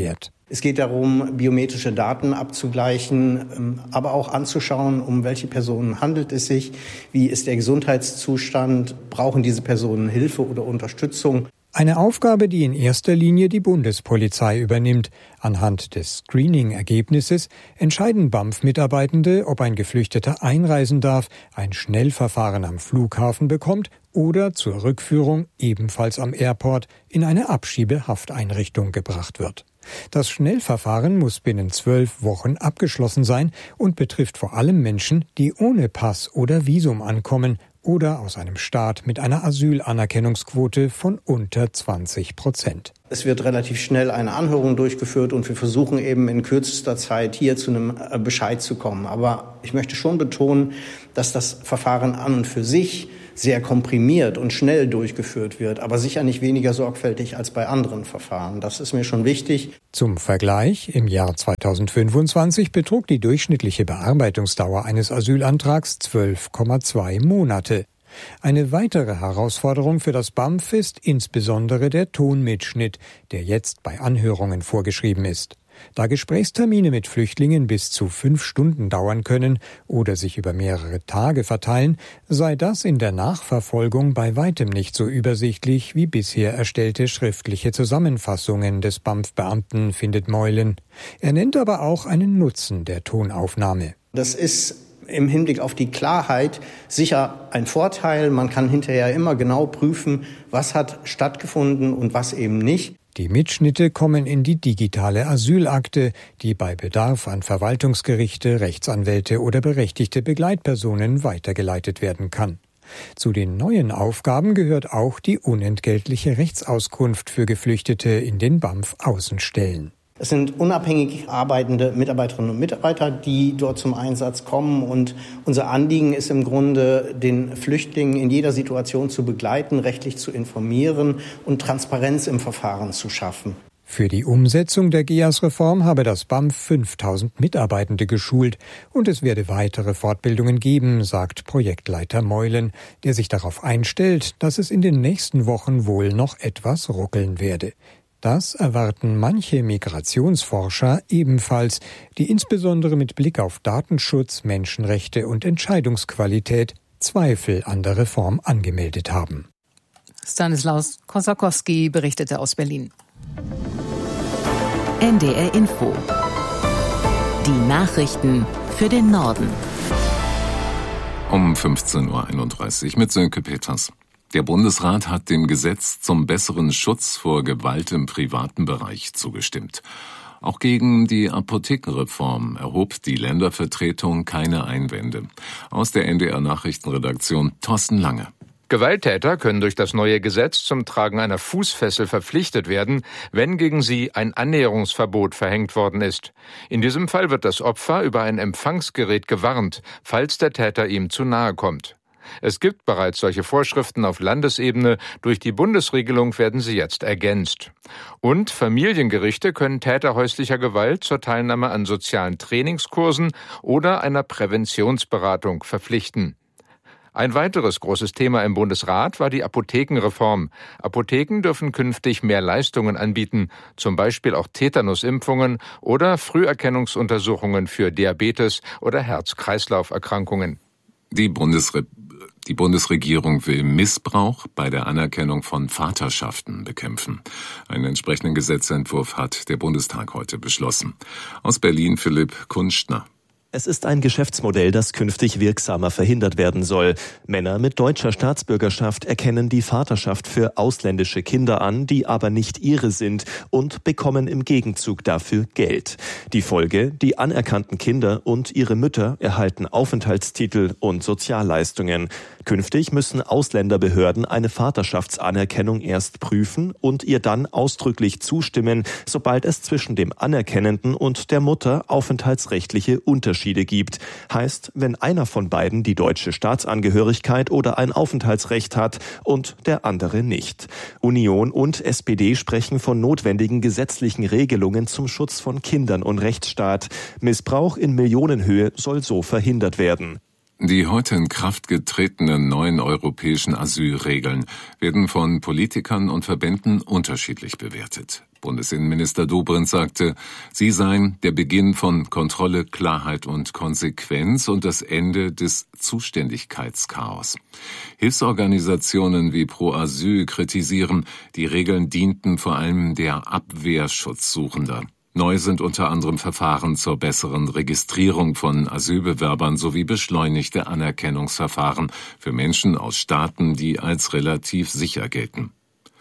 Es geht darum, biometrische Daten abzugleichen, aber auch anzuschauen, um welche Personen handelt es sich, wie ist der Gesundheitszustand, brauchen diese Personen Hilfe oder Unterstützung. Eine Aufgabe, die in erster Linie die Bundespolizei übernimmt. Anhand des Screening-Ergebnisses entscheiden B A M F-Mitarbeitende, ob ein Geflüchteter einreisen darf, ein Schnellverfahren am Flughafen bekommt oder zur Rückführung, ebenfalls am Airport, in eine Abschiebehafteinrichtung gebracht wird. Das Schnellverfahren muss binnen zwölf Wochen abgeschlossen sein und betrifft vor allem Menschen, die ohne Pass oder Visum ankommen oder aus einem Staat mit einer Asylanerkennungsquote von unter zwanzig Prozent. Es wird relativ schnell eine Anhörung durchgeführt und wir versuchen eben in kürzester Zeit hier zu einem Bescheid zu kommen. Aber ich möchte schon betonen, dass das Verfahren an und für sich sehr komprimiert und schnell durchgeführt wird, aber sicher nicht weniger sorgfältig als bei anderen Verfahren. Das ist mir schon wichtig. Zum Vergleich, im Jahr zweitausendfünfundzwanzig betrug die durchschnittliche Bearbeitungsdauer eines Asylantrags zwölf Komma zwei Monate. Eine weitere Herausforderung für das B A M F ist insbesondere der Tonmitschnitt, der jetzt bei Anhörungen vorgeschrieben ist. Da Gesprächstermine mit Flüchtlingen bis zu fünf Stunden dauern können oder sich über mehrere Tage verteilen, sei das in der Nachverfolgung bei weitem nicht so übersichtlich wie bisher erstellte schriftliche Zusammenfassungen des B A M F-Beamten, findet Meulen. Er nennt aber auch einen Nutzen der Tonaufnahme. Das ist im Hinblick auf die Klarheit sicher ein Vorteil. Man kann hinterher immer genau prüfen, was hat stattgefunden und was eben nicht. Die Mitschnitte kommen in die digitale Asylakte, die bei Bedarf an Verwaltungsgerichte, Rechtsanwälte oder berechtigte Begleitpersonen weitergeleitet werden kann. Zu den neuen Aufgaben gehört auch die unentgeltliche Rechtsauskunft für Geflüchtete in den B A M F-Außenstellen. Es sind unabhängig arbeitende Mitarbeiterinnen und Mitarbeiter, die dort zum Einsatz kommen. Und unser Anliegen ist im Grunde, den Flüchtlingen in jeder Situation zu begleiten, rechtlich zu informieren und Transparenz im Verfahren zu schaffen. Für die Umsetzung der G E A S-Reform habe das B A M F fünftausend Mitarbeitende geschult und es werde weitere Fortbildungen geben, sagt Projektleiter Meulen, der sich darauf einstellt, dass es in den nächsten Wochen wohl noch etwas ruckeln werde. Das erwarten manche Migrationsforscher ebenfalls, die insbesondere mit Blick auf Datenschutz, Menschenrechte und Entscheidungsqualität Zweifel an der Reform angemeldet haben. Stanislaus Kosakowski berichtete aus Berlin. N D R Info. Die Nachrichten für den Norden. Um fünfzehn Uhr einunddreißig mit Sönke Peters. Der Bundesrat hat dem Gesetz zum besseren Schutz vor Gewalt im privaten Bereich zugestimmt. Auch gegen die Apothekenreform erhob die Ländervertretung keine Einwände. Aus der N D R-Nachrichtenredaktion Thorsten Lange. Gewalttäter können durch das neue Gesetz zum Tragen einer Fußfessel verpflichtet werden, wenn gegen sie ein Annäherungsverbot verhängt worden ist. In diesem Fall wird das Opfer über ein Empfangsgerät gewarnt, falls der Täter ihm zu nahe kommt. Es gibt bereits solche Vorschriften auf Landesebene, durch die Bundesregelung werden sie jetzt ergänzt. Und Familiengerichte können Täter häuslicher Gewalt zur Teilnahme an sozialen Trainingskursen oder einer Präventionsberatung verpflichten. Ein weiteres großes Thema im Bundesrat war die Apothekenreform. Apotheken dürfen künftig mehr Leistungen anbieten, zum Beispiel auch Tetanusimpfungen oder Früherkennungsuntersuchungen für Diabetes oder Herz-Kreislauf-Erkrankungen. Die Bundesre- Die Bundesregierung will Missbrauch bei der Anerkennung von Vaterschaften bekämpfen. Einen entsprechenden Gesetzentwurf hat der Bundestag heute beschlossen. Aus Berlin Philipp Kunstner. Es ist ein Geschäftsmodell, das künftig wirksamer verhindert werden soll. Männer mit deutscher Staatsbürgerschaft erkennen die Vaterschaft für ausländische Kinder an, die aber nicht ihre sind, und bekommen im Gegenzug dafür Geld. Die Folge: Die anerkannten Kinder und ihre Mütter erhalten Aufenthaltstitel und Sozialleistungen. Künftig müssen Ausländerbehörden eine Vaterschaftsanerkennung erst prüfen und ihr dann ausdrücklich zustimmen, sobald es zwischen dem Anerkennenden und der Mutter aufenthaltsrechtliche Unterschiede gibt. Heißt, wenn einer von beiden die deutsche Staatsangehörigkeit oder ein Aufenthaltsrecht hat und der andere nicht. Union und S P D sprechen von notwendigen gesetzlichen Regelungen zum Schutz von Kindern und Rechtsstaat. Missbrauch in Millionenhöhe soll so verhindert werden. Die heute in Kraft getretenen neuen europäischen Asylregeln werden von Politikern und Verbänden unterschiedlich bewertet. Bundesinnenminister Dobrindt sagte, sie seien der Beginn von Kontrolle, Klarheit und Konsequenz und das Ende des Zuständigkeitschaos. Hilfsorganisationen wie Pro Asyl kritisieren, die Regeln dienten vor allem der Abwehr Schutzsuchender. Neu sind unter anderem Verfahren zur besseren Registrierung von Asylbewerbern sowie beschleunigte Anerkennungsverfahren für Menschen aus Staaten, die als relativ sicher gelten.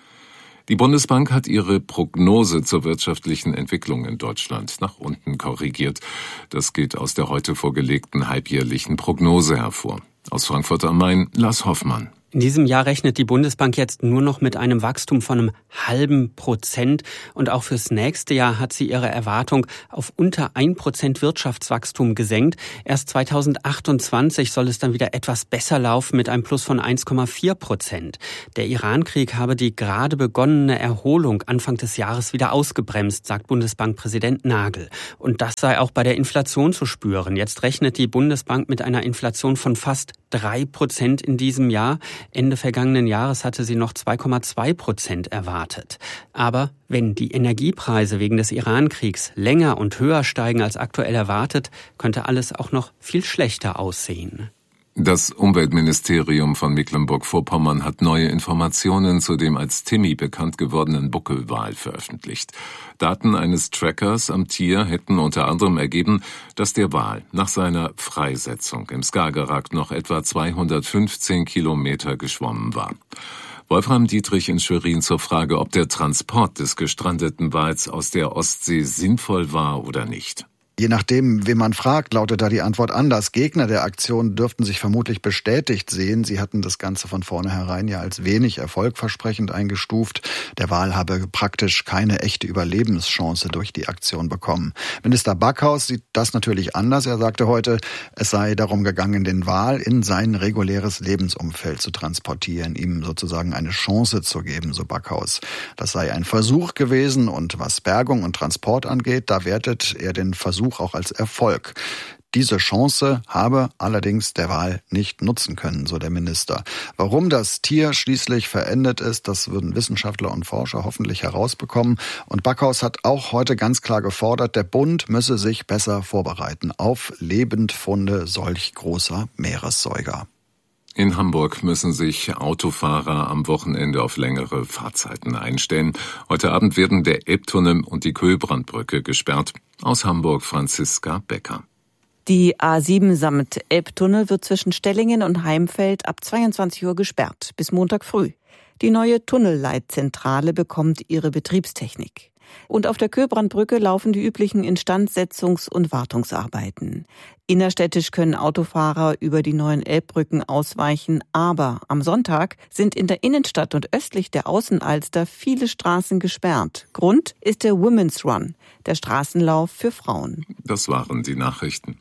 Die Bundesbank hat ihre Prognose zur wirtschaftlichen Entwicklung in Deutschland nach unten korrigiert. Das geht aus der heute vorgelegten halbjährlichen Prognose hervor. Aus Frankfurt am Main, Lars Hoffmann. In diesem Jahr rechnet die Bundesbank jetzt nur noch mit einem Wachstum von einem halben Prozent. Und auch fürs nächste Jahr hat sie ihre Erwartung auf unter ein Prozent Wirtschaftswachstum gesenkt. Erst zweitausendachtundzwanzig soll es dann wieder etwas besser laufen mit einem Plus von eins Komma vier Prozent. Der Iran-Krieg habe die gerade begonnene Erholung Anfang des Jahres wieder ausgebremst, sagt Bundesbankpräsident Nagel. Und das sei auch bei der Inflation zu spüren. Jetzt rechnet die Bundesbank mit einer Inflation von fast drei Prozent in diesem Jahr. Ende vergangenen Jahres hatte sie noch zwei Komma zwei Prozent erwartet. Aber wenn die Energiepreise wegen des Iran-Kriegs länger und höher steigen als aktuell erwartet, könnte alles auch noch viel schlechter aussehen. Das Umweltministerium von Mecklenburg-Vorpommern hat neue Informationen zu dem als Timmy bekannt gewordenen Buckelwal veröffentlicht. Daten eines Trackers am Tier hätten unter anderem ergeben, dass der Wal nach seiner Freisetzung im Skagerrak noch etwa zweihundertfünfzehn Kilometer geschwommen war. Wolfram Dietrich in Schwerin zur Frage, ob der Transport des gestrandeten Wals aus der Ostsee sinnvoll war oder nicht. Je nachdem, wen man fragt, lautet da die Antwort anders. Gegner der Aktion dürften sich vermutlich bestätigt sehen. Sie hatten das Ganze von vornherein ja als wenig erfolgversprechend eingestuft. Der Wal habe praktisch keine echte Überlebenschance durch die Aktion bekommen. Minister Backhaus sieht das natürlich anders. Er sagte heute, es sei darum gegangen, den Wal in sein reguläres Lebensumfeld zu transportieren, ihm sozusagen eine Chance zu geben, so Backhaus. Das sei ein Versuch gewesen und was Bergung und Transport angeht, da wertet er den Versuch auch als Erfolg. Diese Chance habe allerdings der Wal nicht nutzen können, so der Minister. Warum das Tier schließlich verendet ist, das würden Wissenschaftler und Forscher hoffentlich herausbekommen. Und Backhaus hat auch heute ganz klar gefordert, der Bund müsse sich besser vorbereiten auf Lebendfunde solch großer Meeressäuger. In Hamburg müssen sich Autofahrer am Wochenende auf längere Fahrzeiten einstellen. Heute Abend werden der Elbtunnel und die Köhlbrandbrücke gesperrt. Aus Hamburg Franziska Becker. Die A sieben samt Elbtunnel wird zwischen Stellingen und Heimfeld ab zweiundzwanzig Uhr gesperrt, bis Montag früh. Die neue Tunnelleitzentrale bekommt ihre Betriebstechnik. Und auf der Köhlbrandbrücke laufen die üblichen Instandsetzungs- und Wartungsarbeiten. Innerstädtisch können Autofahrer über die neuen Elbbrücken ausweichen, aber am Sonntag sind in der Innenstadt und östlich der Außenalster viele Straßen gesperrt. Grund ist der Women's Run, der Straßenlauf für Frauen. Das waren die Nachrichten.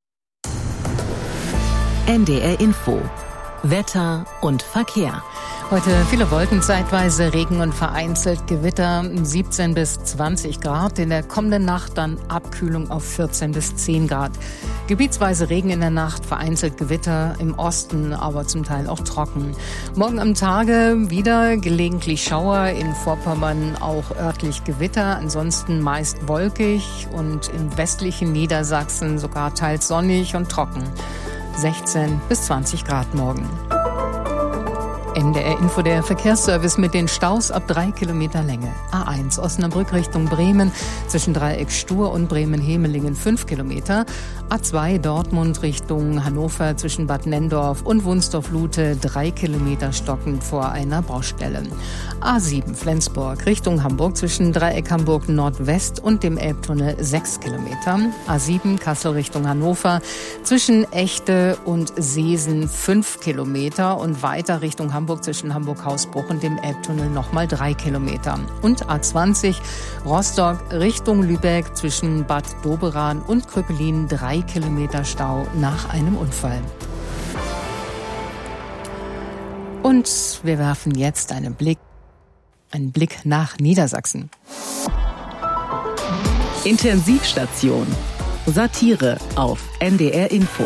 N D R Info. Wetter und Verkehr. Heute viele Wolken, zeitweise Regen und vereinzelt Gewitter, siebzehn bis zwanzig Grad. In der kommenden Nacht dann Abkühlung auf vierzehn bis zehn Grad. Gebietsweise Regen in der Nacht, vereinzelt Gewitter im Osten, aber zum Teil auch trocken. Morgen am Tage wieder gelegentlich Schauer, in Vorpommern auch örtlich Gewitter, ansonsten meist wolkig und im westlichen Niedersachsen sogar teils sonnig und trocken. sechzehn bis zwanzig Grad morgen. N D R Info, der Verkehrsservice mit den Staus ab drei Kilometer Länge. A eins Osnabrück Richtung Bremen zwischen Dreieck Stur und Bremen-Hemelingen fünf Kilometer. A zwei Dortmund Richtung Hannover zwischen Bad Nenndorf und Wunsdorf-Lute drei Kilometer stockend vor einer Baustelle. A sieben Flensburg Richtung Hamburg zwischen Dreieck Hamburg Nordwest und dem Elbtunnel sechs Kilometer. A sieben Kassel Richtung Hannover zwischen Echte und Seesen fünf Kilometer und weiter Richtung Hamburg zwischen Hamburg-Hausbruch und dem Elbtunnel nochmal drei Kilometer. Und A zwanzig Rostock Richtung Lübeck zwischen Bad Doberan und Krüppelin drei Kilometer Stau nach einem Unfall. Und wir werfen jetzt einen Blick, einen Blick nach Niedersachsen. Intensivstation. Satire auf N D R Info.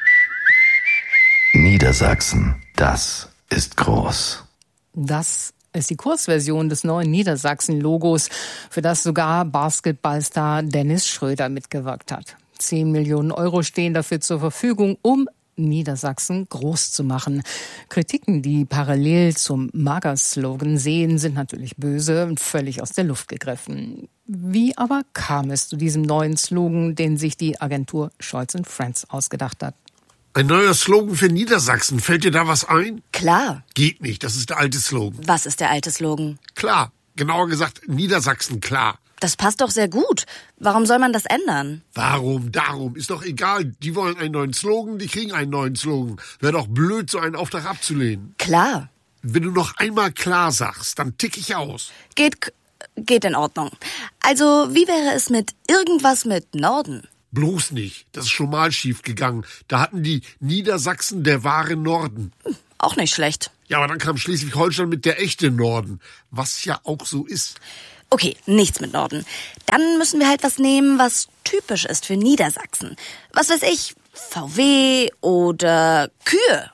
Niedersachsen, das ist groß. Das ist die Kurzversion des neuen Niedersachsen-Logos, für das sogar Basketballstar Dennis Schröder mitgewirkt hat. Zehn Millionen Euro stehen dafür zur Verfügung, um Niedersachsen groß zu machen. Kritiken, die parallel zum Mager-Slogan sehen, sind natürlich böse und völlig aus der Luft gegriffen. Wie aber kam es zu diesem neuen Slogan, den sich die Agentur Scholz and Friends ausgedacht hat? Ein neuer Slogan für Niedersachsen. Fällt dir da was ein? Klar. Geht nicht, das ist der alte Slogan. Was ist der alte Slogan? Klar, genauer gesagt Niedersachsen klar. Das passt doch sehr gut. Warum soll man das ändern? Warum, darum, ist doch egal. Die wollen einen neuen Slogan, die kriegen einen neuen Slogan. Wäre doch blöd, so einen Auftrag abzulehnen. Klar. Wenn du noch einmal klar sagst, dann tick ich aus. Geht, geht in Ordnung. Also, wie wäre es mit irgendwas mit Norden? Bloß nicht. Das ist schon mal schief gegangen. Da hatten die Niedersachsen der wahre Norden. Hm, auch nicht schlecht. Ja, aber dann kam Schleswig-Holstein mit der echte Norden. Was ja auch so ist. Okay, nichts mit Norden. Dann müssen wir halt was nehmen, was typisch ist für Niedersachsen. Was weiß ich, V W oder Kühe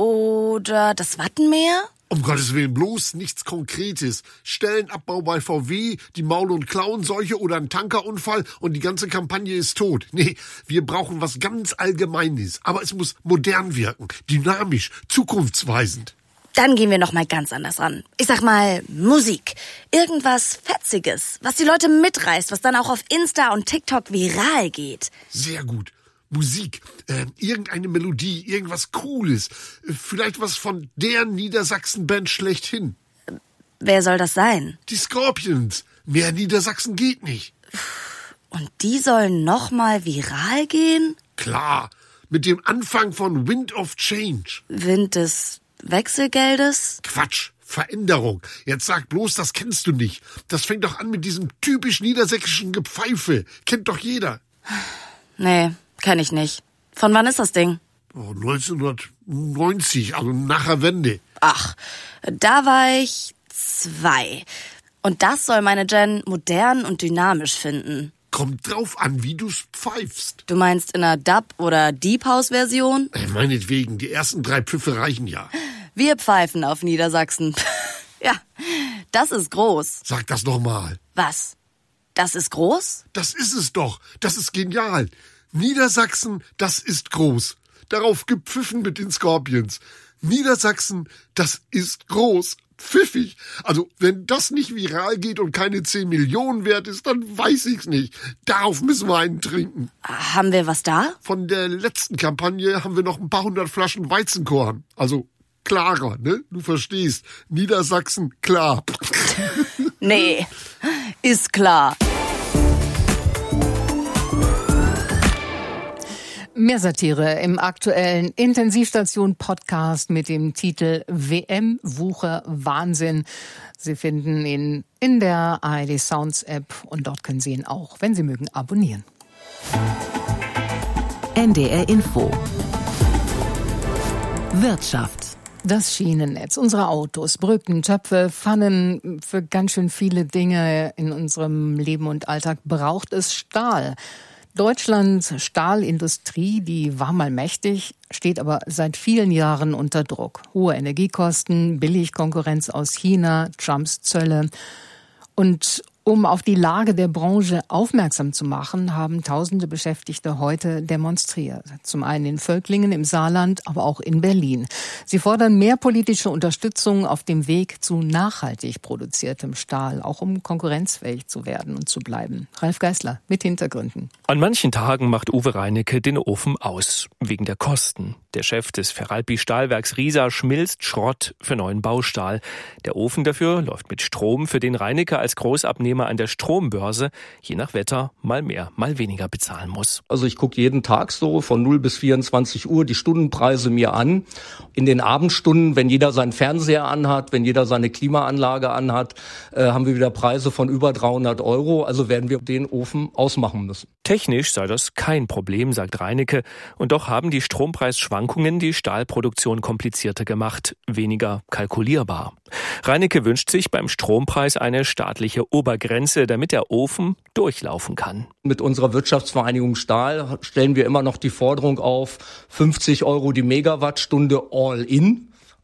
oder das Wattenmeer? Um Gottes Willen, bloß nichts Konkretes. Stellenabbau bei V W, die Maul- und Klauenseuche oder ein Tankerunfall und die ganze Kampagne ist tot. Nee, wir brauchen was ganz Allgemeines. Aber es muss modern wirken, dynamisch, zukunftsweisend. Dann gehen wir noch mal ganz anders ran. Ich sag mal Musik. Irgendwas Fetziges, was die Leute mitreißt, was dann auch auf Insta und TikTok viral geht. Sehr gut. Musik, äh, irgendeine Melodie, irgendwas Cooles. Vielleicht was von der Niedersachsen-Band schlechthin. Wer soll das sein? Die Scorpions. Mehr Niedersachsen geht nicht. Und die sollen noch mal viral gehen? Klar. Mit dem Anfang von Wind of Change. Wind des Wechselgeldes? Quatsch. Veränderung. Jetzt sag bloß, das kennst du nicht. Das fängt doch an mit diesem typisch niedersächsischen Gepfeife. Kennt doch jeder. Nee. Kenn ich nicht. Von wann ist das Ding? Oh, neunzehnhundertneunzig, also nach der Wende. Ach, da war ich zwei. Und das soll meine Gen modern und dynamisch finden. Kommt drauf an, wie du's pfeifst. Du meinst in einer Dub- oder Deep House-Version? Äh, meinetwegen, die ersten drei Pfiffe reichen ja. Wir pfeifen auf Niedersachsen. Ja, das ist groß. Sag das noch mal. Was? Das ist groß? Das ist es doch. Das ist genial. Niedersachsen, das ist groß. Darauf gepfiffen mit den Scorpions. Niedersachsen, das ist groß. Pfiffig. Also, wenn das nicht viral geht und keine zehn Millionen wert ist, dann weiß ich's nicht. Darauf müssen wir einen trinken. Haben wir was da? Von der letzten Kampagne haben wir noch ein paar hundert Flaschen Weizenkorn. Also, klarer, ne? Du verstehst. Niedersachsen, klar. Nee, ist klar. Mehr Satire im aktuellen Intensivstation-Podcast mit dem Titel W M Wucher Wahnsinn. Sie finden ihn in der A R D Sounds App und dort können Sie ihn auch, wenn Sie mögen, abonnieren. N D R Info. Wirtschaft. Das Schienennetz, unsere Autos, Brücken, Töpfe, Pfannen, für ganz schön viele Dinge in unserem Leben und Alltag braucht es Stahl. Deutschlands Stahlindustrie, die war mal mächtig, steht aber seit vielen Jahren unter Druck. Hohe Energiekosten, Billigkonkurrenz aus China, Trumps Zölle. Und um auf die Lage der Branche aufmerksam zu machen, haben tausende Beschäftigte heute demonstriert. Zum einen in Völklingen im Saarland, aber auch in Berlin. Sie fordern mehr politische Unterstützung auf dem Weg zu nachhaltig produziertem Stahl, auch um konkurrenzfähig zu werden und zu bleiben. Ralf Geißler mit Hintergründen. An manchen Tagen macht Uwe Reinecke den Ofen aus, wegen der Kosten. Der Chef des Feralpi-Stahlwerks Riesa schmilzt Schrott für neuen Baustahl. Der Ofen dafür läuft mit Strom, für den Reinecke als Großabnehmer an der Strombörse je nach Wetter mal mehr, mal weniger bezahlen muss. Also ich gucke jeden Tag so von null bis vierundzwanzig Uhr die Stundenpreise mir an. In den Abendstunden, wenn jeder seinen Fernseher anhat, wenn jeder seine Klimaanlage anhat, äh, haben wir wieder Preise von über dreihundert Euro. Also werden wir den Ofen ausmachen müssen. Technisch sei das kein Problem, sagt Reinecke. Und doch haben die Strompreisschwankungen die Stahlproduktion komplizierter gemacht, weniger kalkulierbar. Reinecke wünscht sich beim Strompreis eine staatliche Obergrenze, damit der Ofen durchlaufen kann. Mit unserer Wirtschaftsvereinigung Stahl stellen wir immer noch die Forderung auf fünfzig Euro die Megawattstunde all in.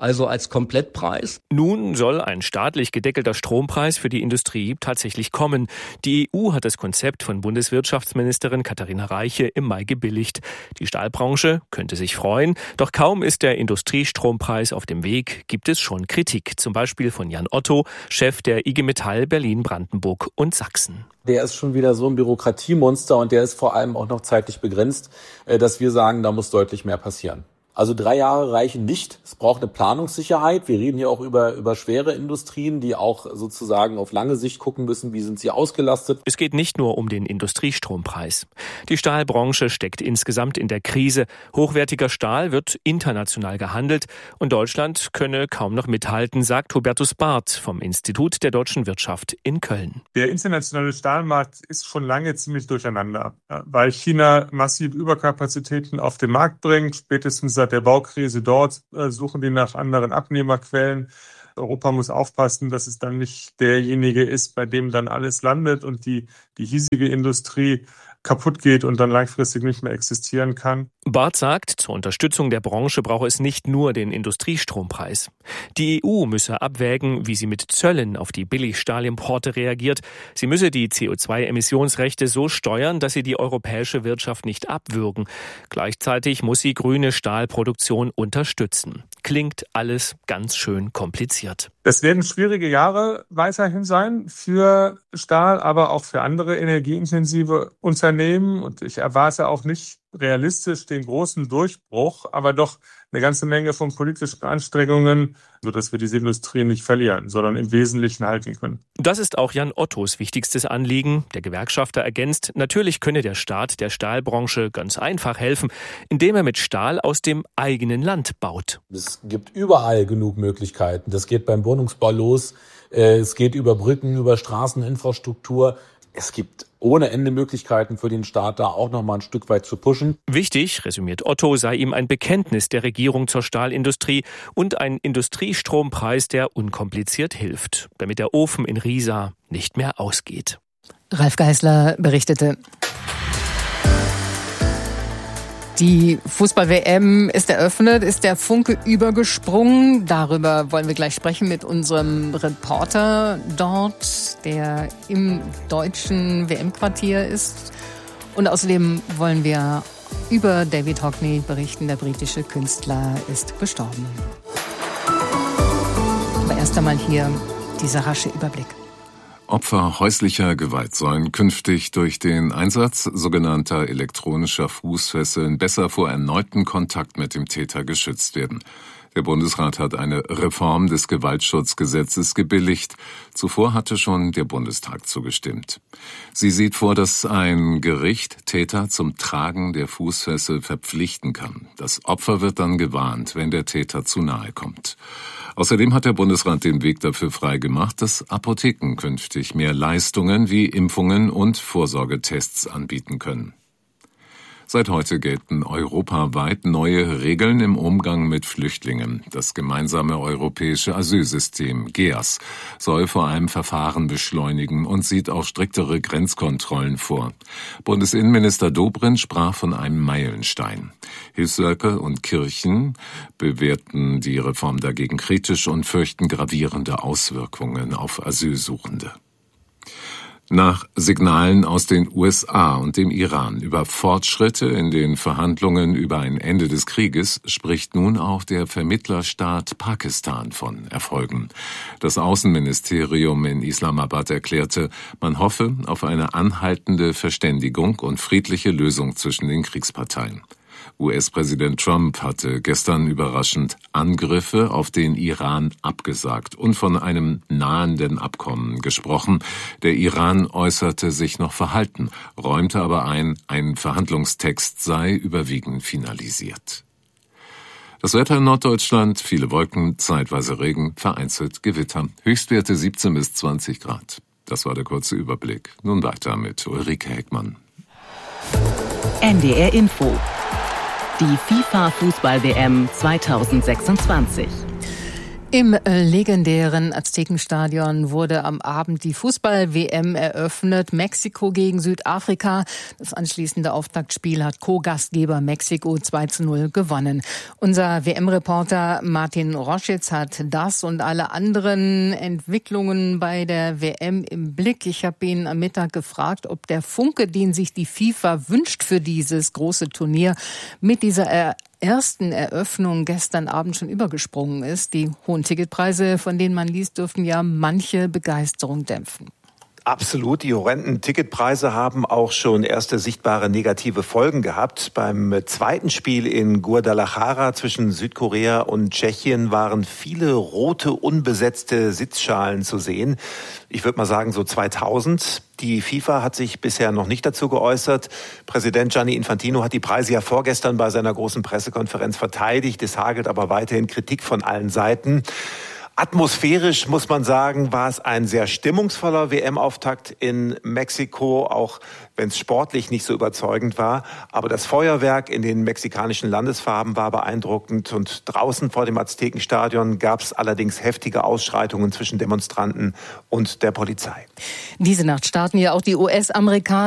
also als Komplettpreis. Nun soll ein staatlich gedeckelter Strompreis für die Industrie tatsächlich kommen. Die E U hat das Konzept von Bundeswirtschaftsministerin Katharina Reiche im Mai gebilligt. Die Stahlbranche könnte sich freuen, doch kaum ist der Industriestrompreis auf dem Weg, gibt es schon Kritik, zum Beispiel von Jan Otto, Chef der I G Metall Berlin, Brandenburg und Sachsen. Der ist schon wieder so ein Bürokratiemonster und der ist vor allem auch noch zeitlich begrenzt, dass wir sagen, da muss deutlich mehr passieren. Also drei Jahre reichen nicht. Es braucht eine Planungssicherheit. Wir reden hier auch über, über schwere Industrien, die auch sozusagen auf lange Sicht gucken müssen, wie sind sie ausgelastet. Es geht nicht nur um den Industriestrompreis. Die Stahlbranche steckt insgesamt in der Krise. Hochwertiger Stahl wird international gehandelt und Deutschland könne kaum noch mithalten, sagt Hubertus Barth vom Institut der deutschen Wirtschaft in Köln. Der internationale Stahlmarkt ist schon lange ziemlich durcheinander, weil China massiv Überkapazitäten auf den Markt bringt, spätestens seit der Baukrise dort äh, suchen die nach anderen Abnehmerquellen. Europa muss aufpassen, dass es dann nicht derjenige ist, bei dem dann alles landet und die, die hiesige Industrie kaputt geht und dann langfristig nicht mehr existieren kann. Barth sagt, zur Unterstützung der Branche brauche es nicht nur den Industriestrompreis. Die E U müsse abwägen, wie sie mit Zöllen auf die Billigstahlimporte reagiert. Sie müsse die C O zwei Emissionsrechte so steuern, dass sie die europäische Wirtschaft nicht abwürgen. Gleichzeitig muss sie grüne Stahlproduktion unterstützen. Klingt alles ganz schön kompliziert. Es werden schwierige Jahre weiterhin sein für Stahl, aber auch für andere energieintensive Unternehmen. Und ich erwarte auch nicht realistisch den großen Durchbruch, aber doch eine ganze Menge von politischen Anstrengungen, sodass wir diese Industrie nicht verlieren, sondern im Wesentlichen halten können. Das ist auch Jan Ottos wichtigstes Anliegen. Der Gewerkschafter ergänzt, natürlich könne der Staat der Stahlbranche ganz einfach helfen, indem er mit Stahl aus dem eigenen Land baut. Es gibt überall genug Möglichkeiten. Das geht beim Wohnungsbau los, es geht über Brücken, über Straßeninfrastruktur. Es gibt ohne Ende Möglichkeiten für den Staat, da auch noch mal ein Stück weit zu pushen. Wichtig, resümiert Otto, sei ihm ein Bekenntnis der Regierung zur Stahlindustrie und ein Industriestrompreis, der unkompliziert hilft, damit der Ofen in Riesa nicht mehr ausgeht. Ralf Geißler berichtete. Die Fußball-W M ist eröffnet, ist der Funke übergesprungen. Darüber wollen wir gleich sprechen mit unserem Reporter dort, der im deutschen W M-Quartier ist. Und außerdem wollen wir über David Hockney berichten. Der britische Künstler ist gestorben. Aber erst einmal hier dieser rasche Überblick. Opfer häuslicher Gewalt sollen künftig durch den Einsatz sogenannter elektronischer Fußfesseln besser vor erneuten Kontakt mit dem Täter geschützt werden. Der Bundesrat hat eine Reform des Gewaltschutzgesetzes gebilligt. Zuvor hatte schon der Bundestag zugestimmt. Sie sieht vor, dass ein Gericht Täter zum Tragen der Fußfessel verpflichten kann. Das Opfer wird dann gewarnt, wenn der Täter zu nahe kommt. Außerdem hat der Bundesrat den Weg dafür freigemacht, dass Apotheken künftig mehr Leistungen wie Impfungen und Vorsorgetests anbieten können. Seit heute gelten europaweit neue Regeln im Umgang mit Flüchtlingen. Das gemeinsame europäische Asylsystem G E A S soll vor allem Verfahren beschleunigen und sieht auch striktere Grenzkontrollen vor. Bundesinnenminister Dobrindt sprach von einem Meilenstein. Hilfswerke und Kirchen bewerten die Reform dagegen kritisch und fürchten gravierende Auswirkungen auf Asylsuchende. Nach Signalen aus den U S A und dem Iran über Fortschritte in den Verhandlungen über ein Ende des Krieges spricht nun auch der Vermittlerstaat Pakistan von Erfolgen. Das Außenministerium in Islamabad erklärte, man hoffe auf eine anhaltende Verständigung und friedliche Lösung zwischen den Kriegsparteien. U S-Präsident Trump hatte gestern überraschend Angriffe auf den Iran abgesagt und von einem nahenden Abkommen gesprochen. Der Iran äußerte sich noch verhalten, räumte aber ein, ein Verhandlungstext sei überwiegend finalisiert. Das Wetter in Norddeutschland, viele Wolken, zeitweise Regen, vereinzelt Gewitter. Höchstwerte siebzehn bis zwanzig Grad. Das war der kurze Überblick. Nun weiter mit Ulrike Heckmann. N D R Info. Die FIFA-Fußball-W M zweitausendsechsundzwanzig. Im legendären Aztekenstadion wurde am Abend die Fußball-W M eröffnet. Mexiko gegen Südafrika. Das anschließende Auftaktspiel hat Co-Gastgeber Mexiko zwei zu null gewonnen. Unser W M-Reporter Martin Roschitz hat das und alle anderen Entwicklungen bei der W M im Blick. Ich habe ihn am Mittag gefragt, ob der Funke, den sich die FIFA wünscht für dieses große Turnier, mit dieser er ersten Eröffnung gestern Abend schon übergesprungen ist. Die hohen Ticketpreise, von denen man liest, dürften ja manche Begeisterung dämpfen. Absolut. Die horrenden Ticketpreise haben auch schon erste sichtbare negative Folgen gehabt. Beim zweiten Spiel in Guadalajara zwischen Südkorea und Tschechien waren viele rote, unbesetzte Sitzschalen zu sehen. Ich würde mal sagen so zweitausend. Die FIFA hat sich bisher noch nicht dazu geäußert. Präsident Gianni Infantino hat die Preise ja vorgestern bei seiner großen Pressekonferenz verteidigt. Es hagelt aber weiterhin Kritik von allen Seiten. Atmosphärisch, muss man sagen, war es ein sehr stimmungsvoller W M-Auftakt in Mexiko, auch wenn es sportlich nicht so überzeugend war. Aber das Feuerwerk in den mexikanischen Landesfarben war beeindruckend. Und draußen vor dem Aztekenstadion gab es allerdings heftige Ausschreitungen zwischen Demonstranten und der Polizei. Diese Nacht starten ja auch die U S-Amerikaner